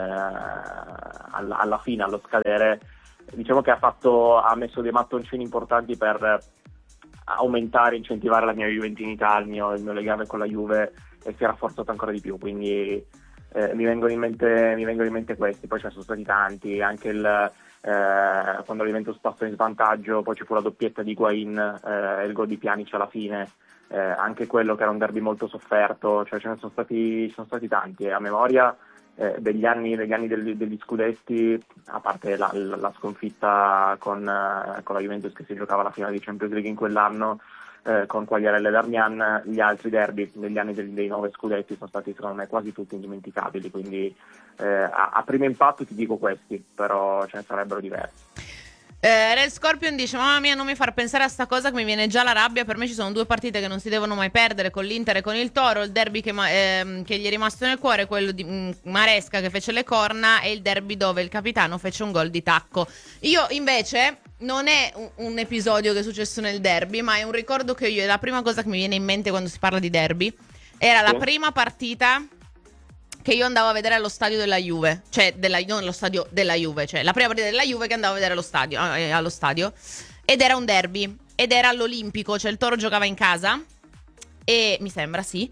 alla fine, allo scadere, diciamo che ha messo dei mattoncini importanti per aumentare, incentivare la mia juventinità, il mio legame con la Juve, e si è rafforzato ancora di più. Quindi mi vengono in mente questi. Poi ce ne sono stati tanti, anche quando la Juventus passò in svantaggio, poi ci fu la doppietta di Higuaín e il gol di Pjanic alla fine. Anche quello che era un derby molto sofferto, cioè ce ne sono stati tanti. A memoria degli anni degli scudetti, a parte la sconfitta con la Juventus che si giocava la finale di Champions League in quell'anno, con Quagliarella e Darmian, gli altri derby degli anni dei 9 scudetti sono stati secondo me quasi tutti indimenticabili. Quindi a primo impatto ti dico questi, però ce ne sarebbero diversi. Red Scorpion dice: mamma mia, non mi far pensare a sta cosa che mi viene già la rabbia. Per me ci sono 2 partite che non si devono mai perdere, con l'Inter e con il Toro. Il derby che gli è rimasto nel cuore è quello di Maresca che fece le corna, e il derby dove il capitano fece un gol di tacco. Io invece non è un episodio che è successo nel derby, ma è un ricordo che io, la prima cosa che mi viene in mente quando si parla di derby era la prima partita che io andavo a vedere allo stadio della Juve, cioè non lo stadio della Juve, cioè la prima partita della Juve che andavo a vedere allo stadio, ed era un derby, ed era all'Olimpico, cioè il Toro giocava in casa, e mi sembra sì,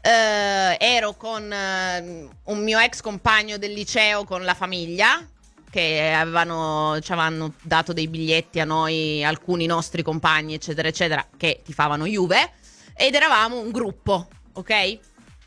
ero con un mio ex compagno del liceo con la famiglia, che ci avevano dato dei biglietti a noi, alcuni nostri compagni eccetera eccetera, che tifavano Juve, ed eravamo un gruppo, ok?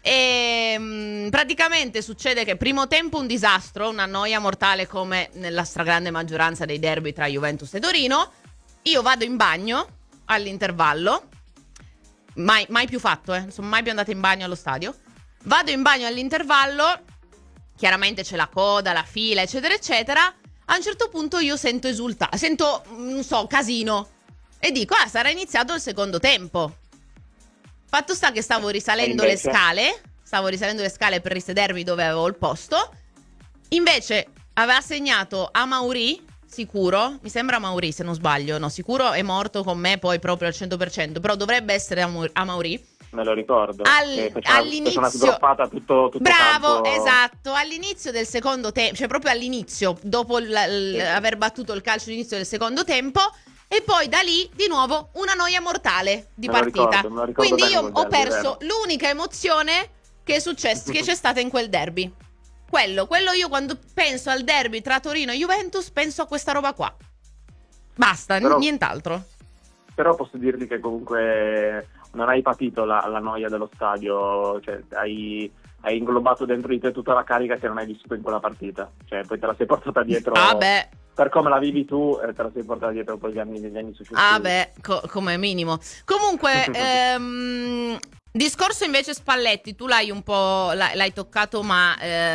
E praticamente succede che primo tempo un disastro, una noia mortale come nella stragrande maggioranza dei derby tra Juventus e Torino. Io vado in bagno all'intervallo, mai più fatto, non sono mai più andata in bagno allo stadio. Vado in bagno all'intervallo, chiaramente c'è la coda, la fila eccetera eccetera. A un certo punto io sento non so, casino, e dico sarà iniziato il secondo tempo. Fatto sta che stavo risalendo le scale per risedermi dove avevo il posto. Invece aveva segnato Amaury, sicuro, mi sembra Amaury se non sbaglio, no, sicuro è morto con me poi proprio al 100%, però dovrebbe essere Amaury. Me lo ricordo. All'inizio, una sgroppata tutto bravo, campo. esatto, all'inizio del secondo tempo, cioè proprio all'inizio, dopo aver battuto il calcio d'inizio del secondo tempo. E poi da lì di nuovo una noia mortale di partita. Me lo ricordo Quindi io derby, ho perso l'unica emozione che è successa, che c'è stata in quel derby. Quello io quando penso al derby tra Torino e Juventus penso a questa roba qua. Basta, nient'altro. Però posso dirti che comunque non hai patito la noia dello stadio, cioè hai inglobato dentro di te tutta la carica che non hai vissuto in quella partita. Cioè poi te la sei portata dietro. Per come la vivi tu, te la sei portata dietro poi negli anni successivi. Come minimo. Comunque, discorso invece Spalletti, tu l'hai un po' l'hai toccato, ma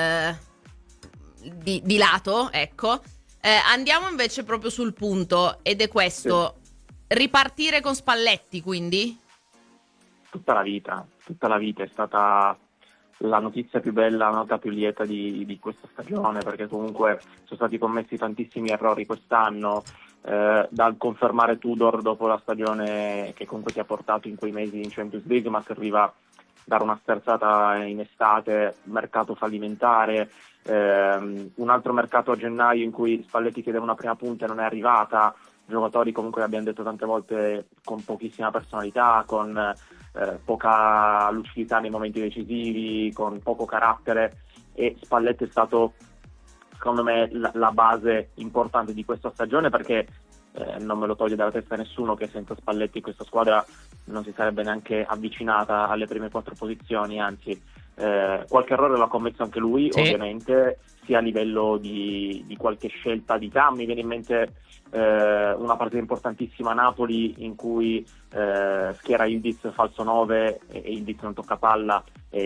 di lato, ecco. Andiamo invece proprio sul punto, ed è questo: ripartire con Spalletti, quindi? Tutta la vita è stata la notizia più bella, la nota più lieta di questa stagione, perché comunque sono stati commessi tantissimi errori quest'anno, dal confermare Tudor dopo la stagione che comunque ti ha portato in quei mesi in Champions League, ma serviva a dare una sterzata in estate, mercato fallimentare, un altro mercato a gennaio in cui Spalletti chiedeva una prima punta e non è arrivata, giocatori comunque, abbiamo detto tante volte, con pochissima personalità, con poca lucidità nei momenti decisivi, con poco carattere, e Spalletti è stato secondo me la base importante di questa stagione, perché non me lo toglie dalla testa nessuno che senza Spalletti questa squadra non si sarebbe neanche avvicinata alle prime 4 posizioni, anzi qualche errore l'ha commesso anche lui, sì, ovviamente, sia a livello di qualche scelta di campo. Mi viene in mente una partita importantissima a Napoli in cui schiera Ildiz falso 9 e Ildiz non tocca palla,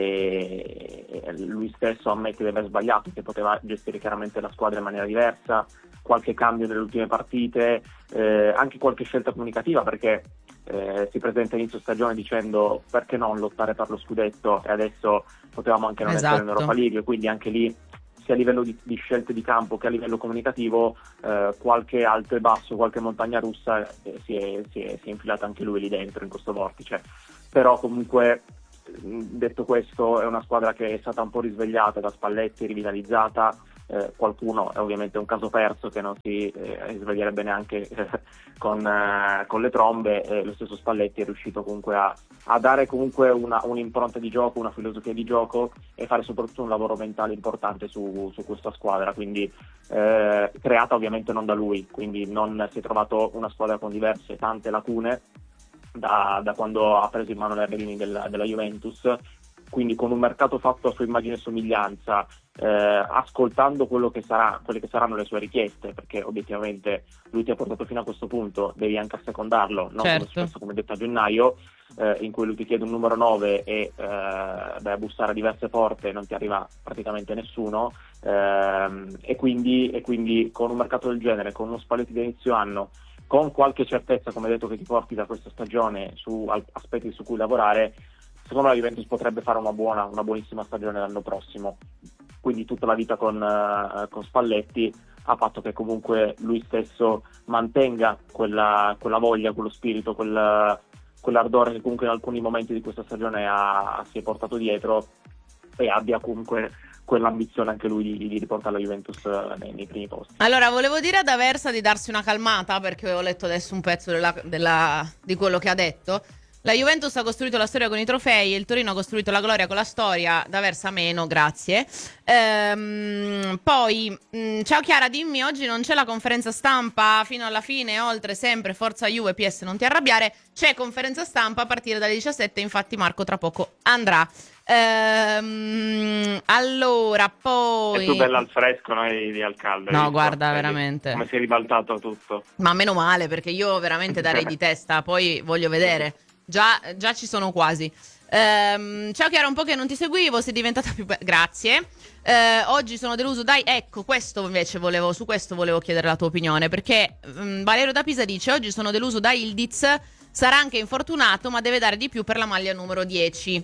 e lui stesso ammette di aver sbagliato, che poteva gestire chiaramente la squadra in maniera diversa. Qualche cambio nelle ultime partite, anche qualche scelta comunicativa, perché si presenta inizio stagione dicendo perché non lottare per lo scudetto, e adesso potevamo anche non essere in Europa League, quindi anche lì sia a livello di scelte di campo che a livello comunicativo qualche alto e basso, qualche montagna russa si è infilata anche lui lì dentro in questo vortice. Però comunque, detto questo, è una squadra che è stata un po' risvegliata da Spalletti, rivitalizzata. Qualcuno è ovviamente un caso perso che non si sveglierebbe neanche con le trombe. Lo stesso Spalletti è riuscito comunque a dare comunque un'impronta di gioco, una filosofia di gioco, e fare soprattutto un lavoro mentale importante su questa squadra, quindi creata ovviamente non da lui, quindi non si è trovato una squadra con diverse, tante lacune da quando ha preso in mano le redini della Juventus, quindi con un mercato fatto a sua immagine e somiglianza, ascoltando quelle che saranno le sue richieste, perché obiettivamente lui ti ha portato fino a questo punto, devi anche assecondarlo, non come spesso, come detto a gennaio, in cui lui ti chiede un numero 9 e vai a bussare a diverse porte e non ti arriva praticamente nessuno, e quindi con un mercato del genere, con uno Spalletti di inizio anno, con qualche certezza, come detto, che ti porti da questa stagione su aspetti su cui lavorare, secondo me la Juventus potrebbe fare una buonissima stagione l'anno prossimo. Quindi tutta la vita con Spalletti ha fatto che comunque lui stesso mantenga quella voglia, quello spirito, quell'ardore che comunque in alcuni momenti di questa stagione si è portato dietro, e abbia comunque quell'ambizione anche lui di riportare la Juventus nei primi posti. Allora, volevo dire ad Aversa di darsi una calmata, perché ho letto adesso un pezzo di quello che ha detto. La Juventus ha costruito la storia con i trofei, il Torino ha costruito la gloria con la storia. D'Aversa meno, grazie. Poi, ciao Chiara, dimmi, oggi non c'è la conferenza stampa fino alla fine, oltre sempre, forza Juve, PS, non ti arrabbiare. C'è conferenza stampa a partire dalle 17, infatti Marco tra poco andrà. Allora, poi... È più bella al fresco, noi di al caldo. No, guarda, veramente. Come si è ribaltato tutto. Ma meno male, perché io veramente darei di testa, poi voglio vedere. Già ci sono quasi. Ciao Chiara, un po' che non ti seguivo, sei diventata più grazie. Oggi sono deluso, dai, ecco, su questo volevo chiedere la tua opinione, perché Valerio da Pisa dice: oggi sono deluso da Ildiz, sarà anche infortunato, ma deve dare di più per la maglia numero 10.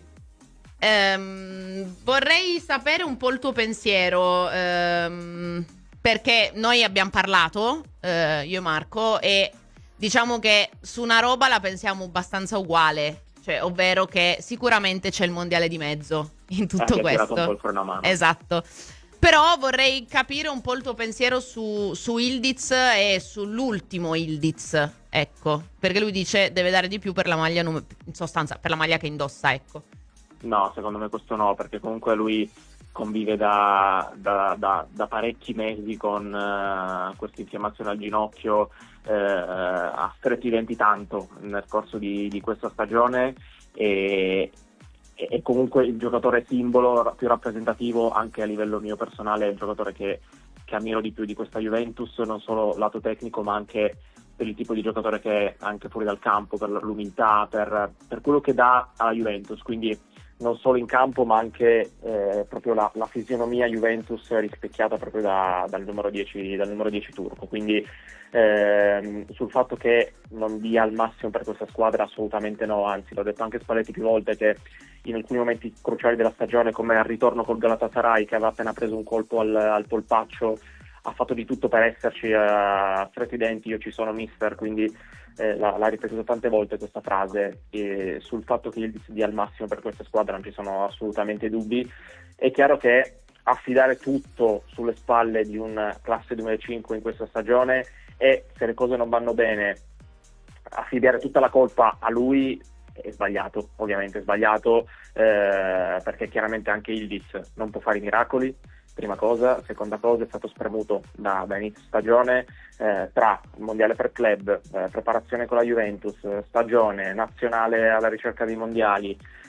Vorrei sapere un po' il tuo pensiero, perché noi abbiamo parlato, io e Marco, e diciamo che su una roba la pensiamo abbastanza uguale, cioè, ovvero che sicuramente c'è il mondiale di mezzo in tutto questo. Un po' il freno a mano. Esatto. Però vorrei capire un po' il tuo pensiero su Ildiz e sull'ultimo Ildiz, ecco, perché lui dice deve dare di più per la maglia in sostanza per la maglia che indossa, ecco. No, secondo me questo no, perché comunque lui convive da parecchi mesi con questa infiammazione al ginocchio, ha stretto i denti tanto nel corso di questa stagione, e comunque il giocatore simbolo più rappresentativo anche a livello mio personale, è il giocatore che ammiro di più di questa Juventus, non solo lato tecnico ma anche per il tipo di giocatore che è anche fuori dal campo, per l'umiltà, per quello che dà alla Juventus, quindi non solo in campo ma anche proprio la fisionomia Juventus rispecchiata proprio dal numero 10 turco, quindi sul fatto che non dia il massimo per questa squadra assolutamente no, anzi l'ho detto anche Spalletti più volte, che in alcuni momenti cruciali della stagione, come al ritorno col Galatasaray che aveva appena preso un colpo al polpaccio, ha fatto di tutto per esserci, a stretti i denti, io ci sono mister, quindi l'ha ripetuto tante volte questa frase, e sul fatto che Ildiz dia il massimo per questa squadra non ci sono assolutamente dubbi. È chiaro che affidare tutto sulle spalle di un classe 2005 in questa stagione, e se le cose non vanno bene affidare tutta la colpa a lui è sbagliato, ovviamente è sbagliato, perché chiaramente anche Ildiz non può fare i miracoli, prima cosa. Seconda cosa, è stato spremuto da inizio stagione tra il mondiale per club, preparazione con la Juventus, stagione nazionale alla ricerca dei mondiali,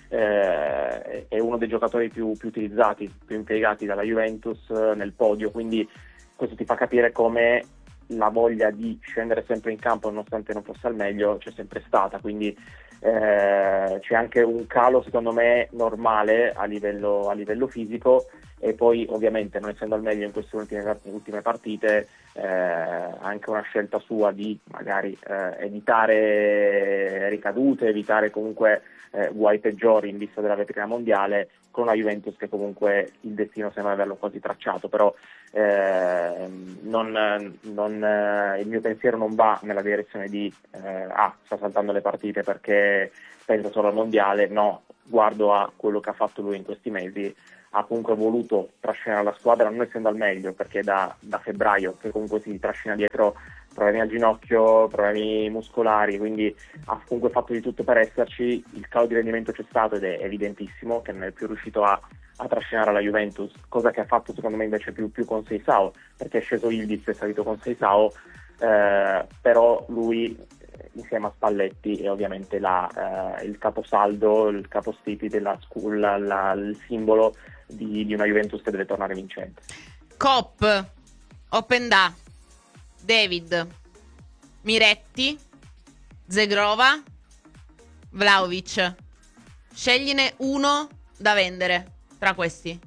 è uno dei giocatori più utilizzati, più impiegati dalla Juventus nel podio, quindi questo ti fa capire come la voglia di scendere sempre in campo nonostante non fosse al meglio c'è sempre stata, quindi c'è anche un calo secondo me normale a livello fisico, e poi ovviamente non essendo al meglio in queste ultime partite anche una scelta sua di magari evitare ricadute, evitare comunque guai peggiori in vista della vetrina mondiale, con una Juventus che comunque il destino sembra averlo quasi tracciato, però il mio pensiero non va nella direzione di sta saltando le partite perché pensa solo al mondiale. No, guardo a quello che ha fatto lui in questi mesi, ha comunque voluto trascinare la squadra non essendo al meglio, perché da febbraio che comunque si trascina dietro problemi al ginocchio, problemi muscolari, quindi ha comunque fatto di tutto per esserci. Il calo di rendimento c'è stato ed è evidentissimo che non è più riuscito a trascinare la Juventus, cosa che ha fatto secondo me invece più con Seisao, perché è sceso Yildiz e è salito con Seisao, però lui insieme a Spalletti è ovviamente il caposaldo, il capostipite, il simbolo di una Juventus che deve tornare vincente. Cop, Openda, David, Miretti, Zegrova, Vlahovic. Scegliene uno da vendere tra questi.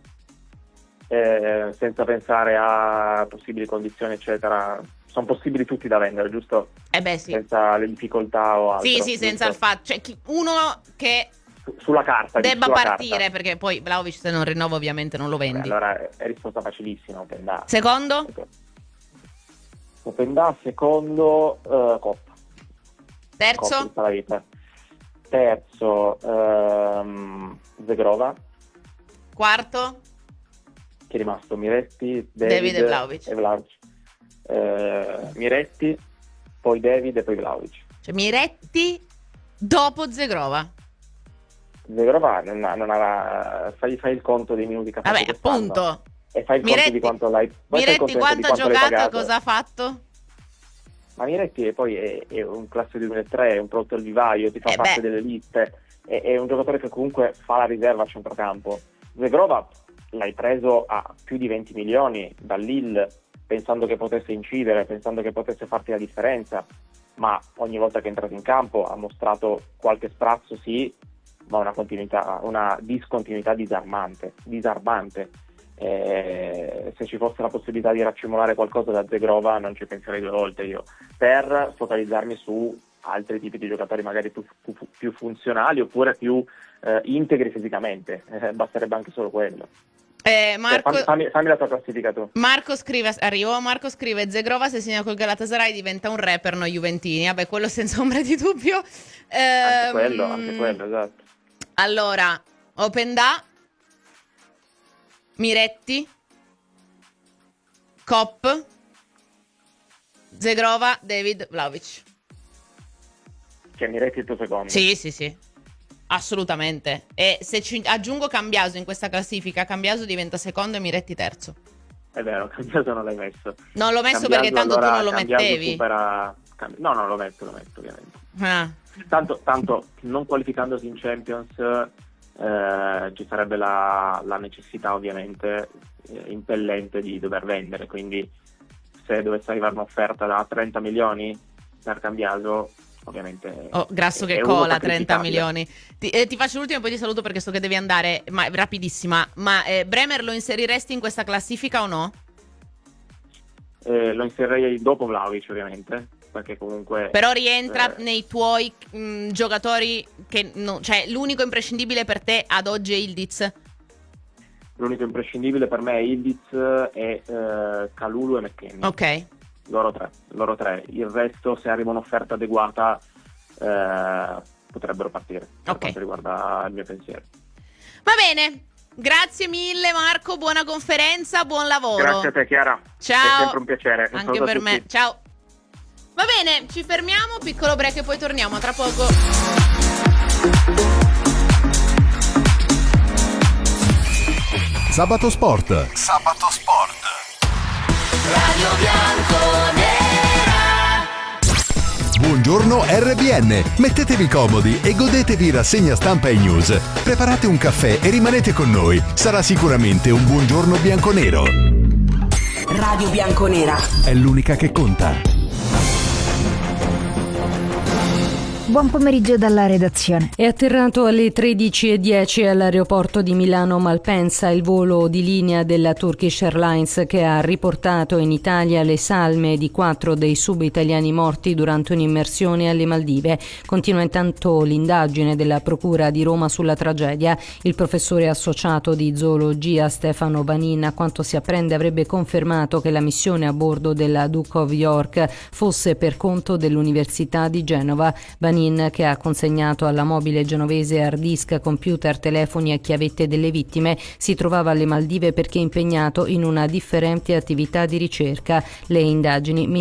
Senza pensare a possibili condizioni eccetera, sono possibili tutti da vendere, giusto? Beh sì. Senza le difficoltà o altro. Sì, senza il fatto, cioè uno che sulla carta debba sulla partire carta. Perché poi Vlahovic se non rinnova ovviamente non lo vendi. Allora è risposta facilissima, Openda. Secondo? Openda, secondo Coppa. Terzo? Coppa, tutta la vita. Terzo Zegrova. Quarto? Chi è rimasto? Miretti, David e Vlahovic. Miretti, poi David e poi Vlahovic. Cioè Miretti dopo Zegrova. Zegrova non aveva. Fai il conto dei minuti che ha fatto. Vabbè, quest'anno. appunto. E fai il conto di quanto l'hai. Miretti quanto ha giocato e cosa ha fatto? Ma Miretti poi è un classe 2003, è un prodotto al vivaio, ti fa parte delle liste, è un giocatore che comunque fa la riserva a centrocampo. Zegrova l'hai preso a più di 20 milioni dal Lille, pensando che potesse incidere, pensando che potesse farti la differenza, ma ogni volta che è entrato in campo ha mostrato qualche sprazzo, sì, ma una discontinuità disarmante. Se ci fosse la possibilità di raccimolare qualcosa da Zegrova non ci penserei due volte io, per focalizzarmi su altri tipi di giocatori magari più funzionali oppure più integri fisicamente, basterebbe anche solo quello. Marco, fammi la tua classifica tu. Marco scrive Zegrova se segna col Galatasaray diventa un rapper no Juventini. Vabbè, quello senza ombra di dubbio. Anche quello, esatto. Allora, Openda, Miretti, Cop, Zegrova, David, Vlahovic. Cioè Miretti il tuo secondo? Sì, assolutamente. E se ci aggiungo Cambiaso in questa classifica, Cambiaso diventa secondo e Miretti terzo. È vero, Cambiaso non l'hai messo. Non l'ho messo perché tanto tu non lo mettevi. No, lo metto ovviamente. Tanto non qualificandosi in Champions ci sarebbe la necessità ovviamente impellente di dover vendere, quindi se dovesse arrivare un'offerta da 30 milioni per Cambiaso, ovviamente grasso che cola 30 milioni. Ti faccio l'ultimo e poi ti saluto perché so che devi andare, ma rapidissima. Ma Bremer lo inseriresti in questa classifica o no? Lo inserirei dopo Vlahovic ovviamente, perché comunque però rientra nei tuoi giocatori che cioè l'unico imprescindibile per te ad oggi è Yildiz. L'unico imprescindibile per me è Yildiz e Kalulu e McKennie. Ok. Loro tre. Il resto, se arriva un'offerta adeguata, potrebbero partire. Per quanto riguarda il mio pensiero. Va bene. Grazie mille Marco, buona conferenza, buon lavoro. Grazie a te Chiara. Ciao. È sempre un piacere. Anche per me. Ciao. Va bene, ci fermiamo, piccolo break e poi torniamo tra poco. Sabato Sport. Radio Bianconera. Buongiorno RBN. Mettetevi comodi e godetevi rassegna stampa e news. Preparate un caffè e rimanete con noi. Sarà sicuramente un buongiorno bianconero. Radio Bianconera. È l'unica che conta. Buon pomeriggio dalla redazione. È atterrato alle 13:10 all'aeroporto di Milano Malpensa il volo di linea della Turkish Airlines che ha riportato in Italia le salme di 4 dei sub-italiani morti durante un'immersione alle Maldive. Continua intanto l'indagine della Procura di Roma sulla tragedia. Il professore associato di zoologia Stefano Vanin, a quanto si apprende, avrebbe confermato che la missione a bordo della Duke of York fosse per conto dell'Università di Genova. Vanin, che ha consegnato alla mobile genovese hard disk, computer, telefoni e chiavette delle vittime, si trovava alle Maldive perché impegnato in una differente attività di ricerca. Le indagini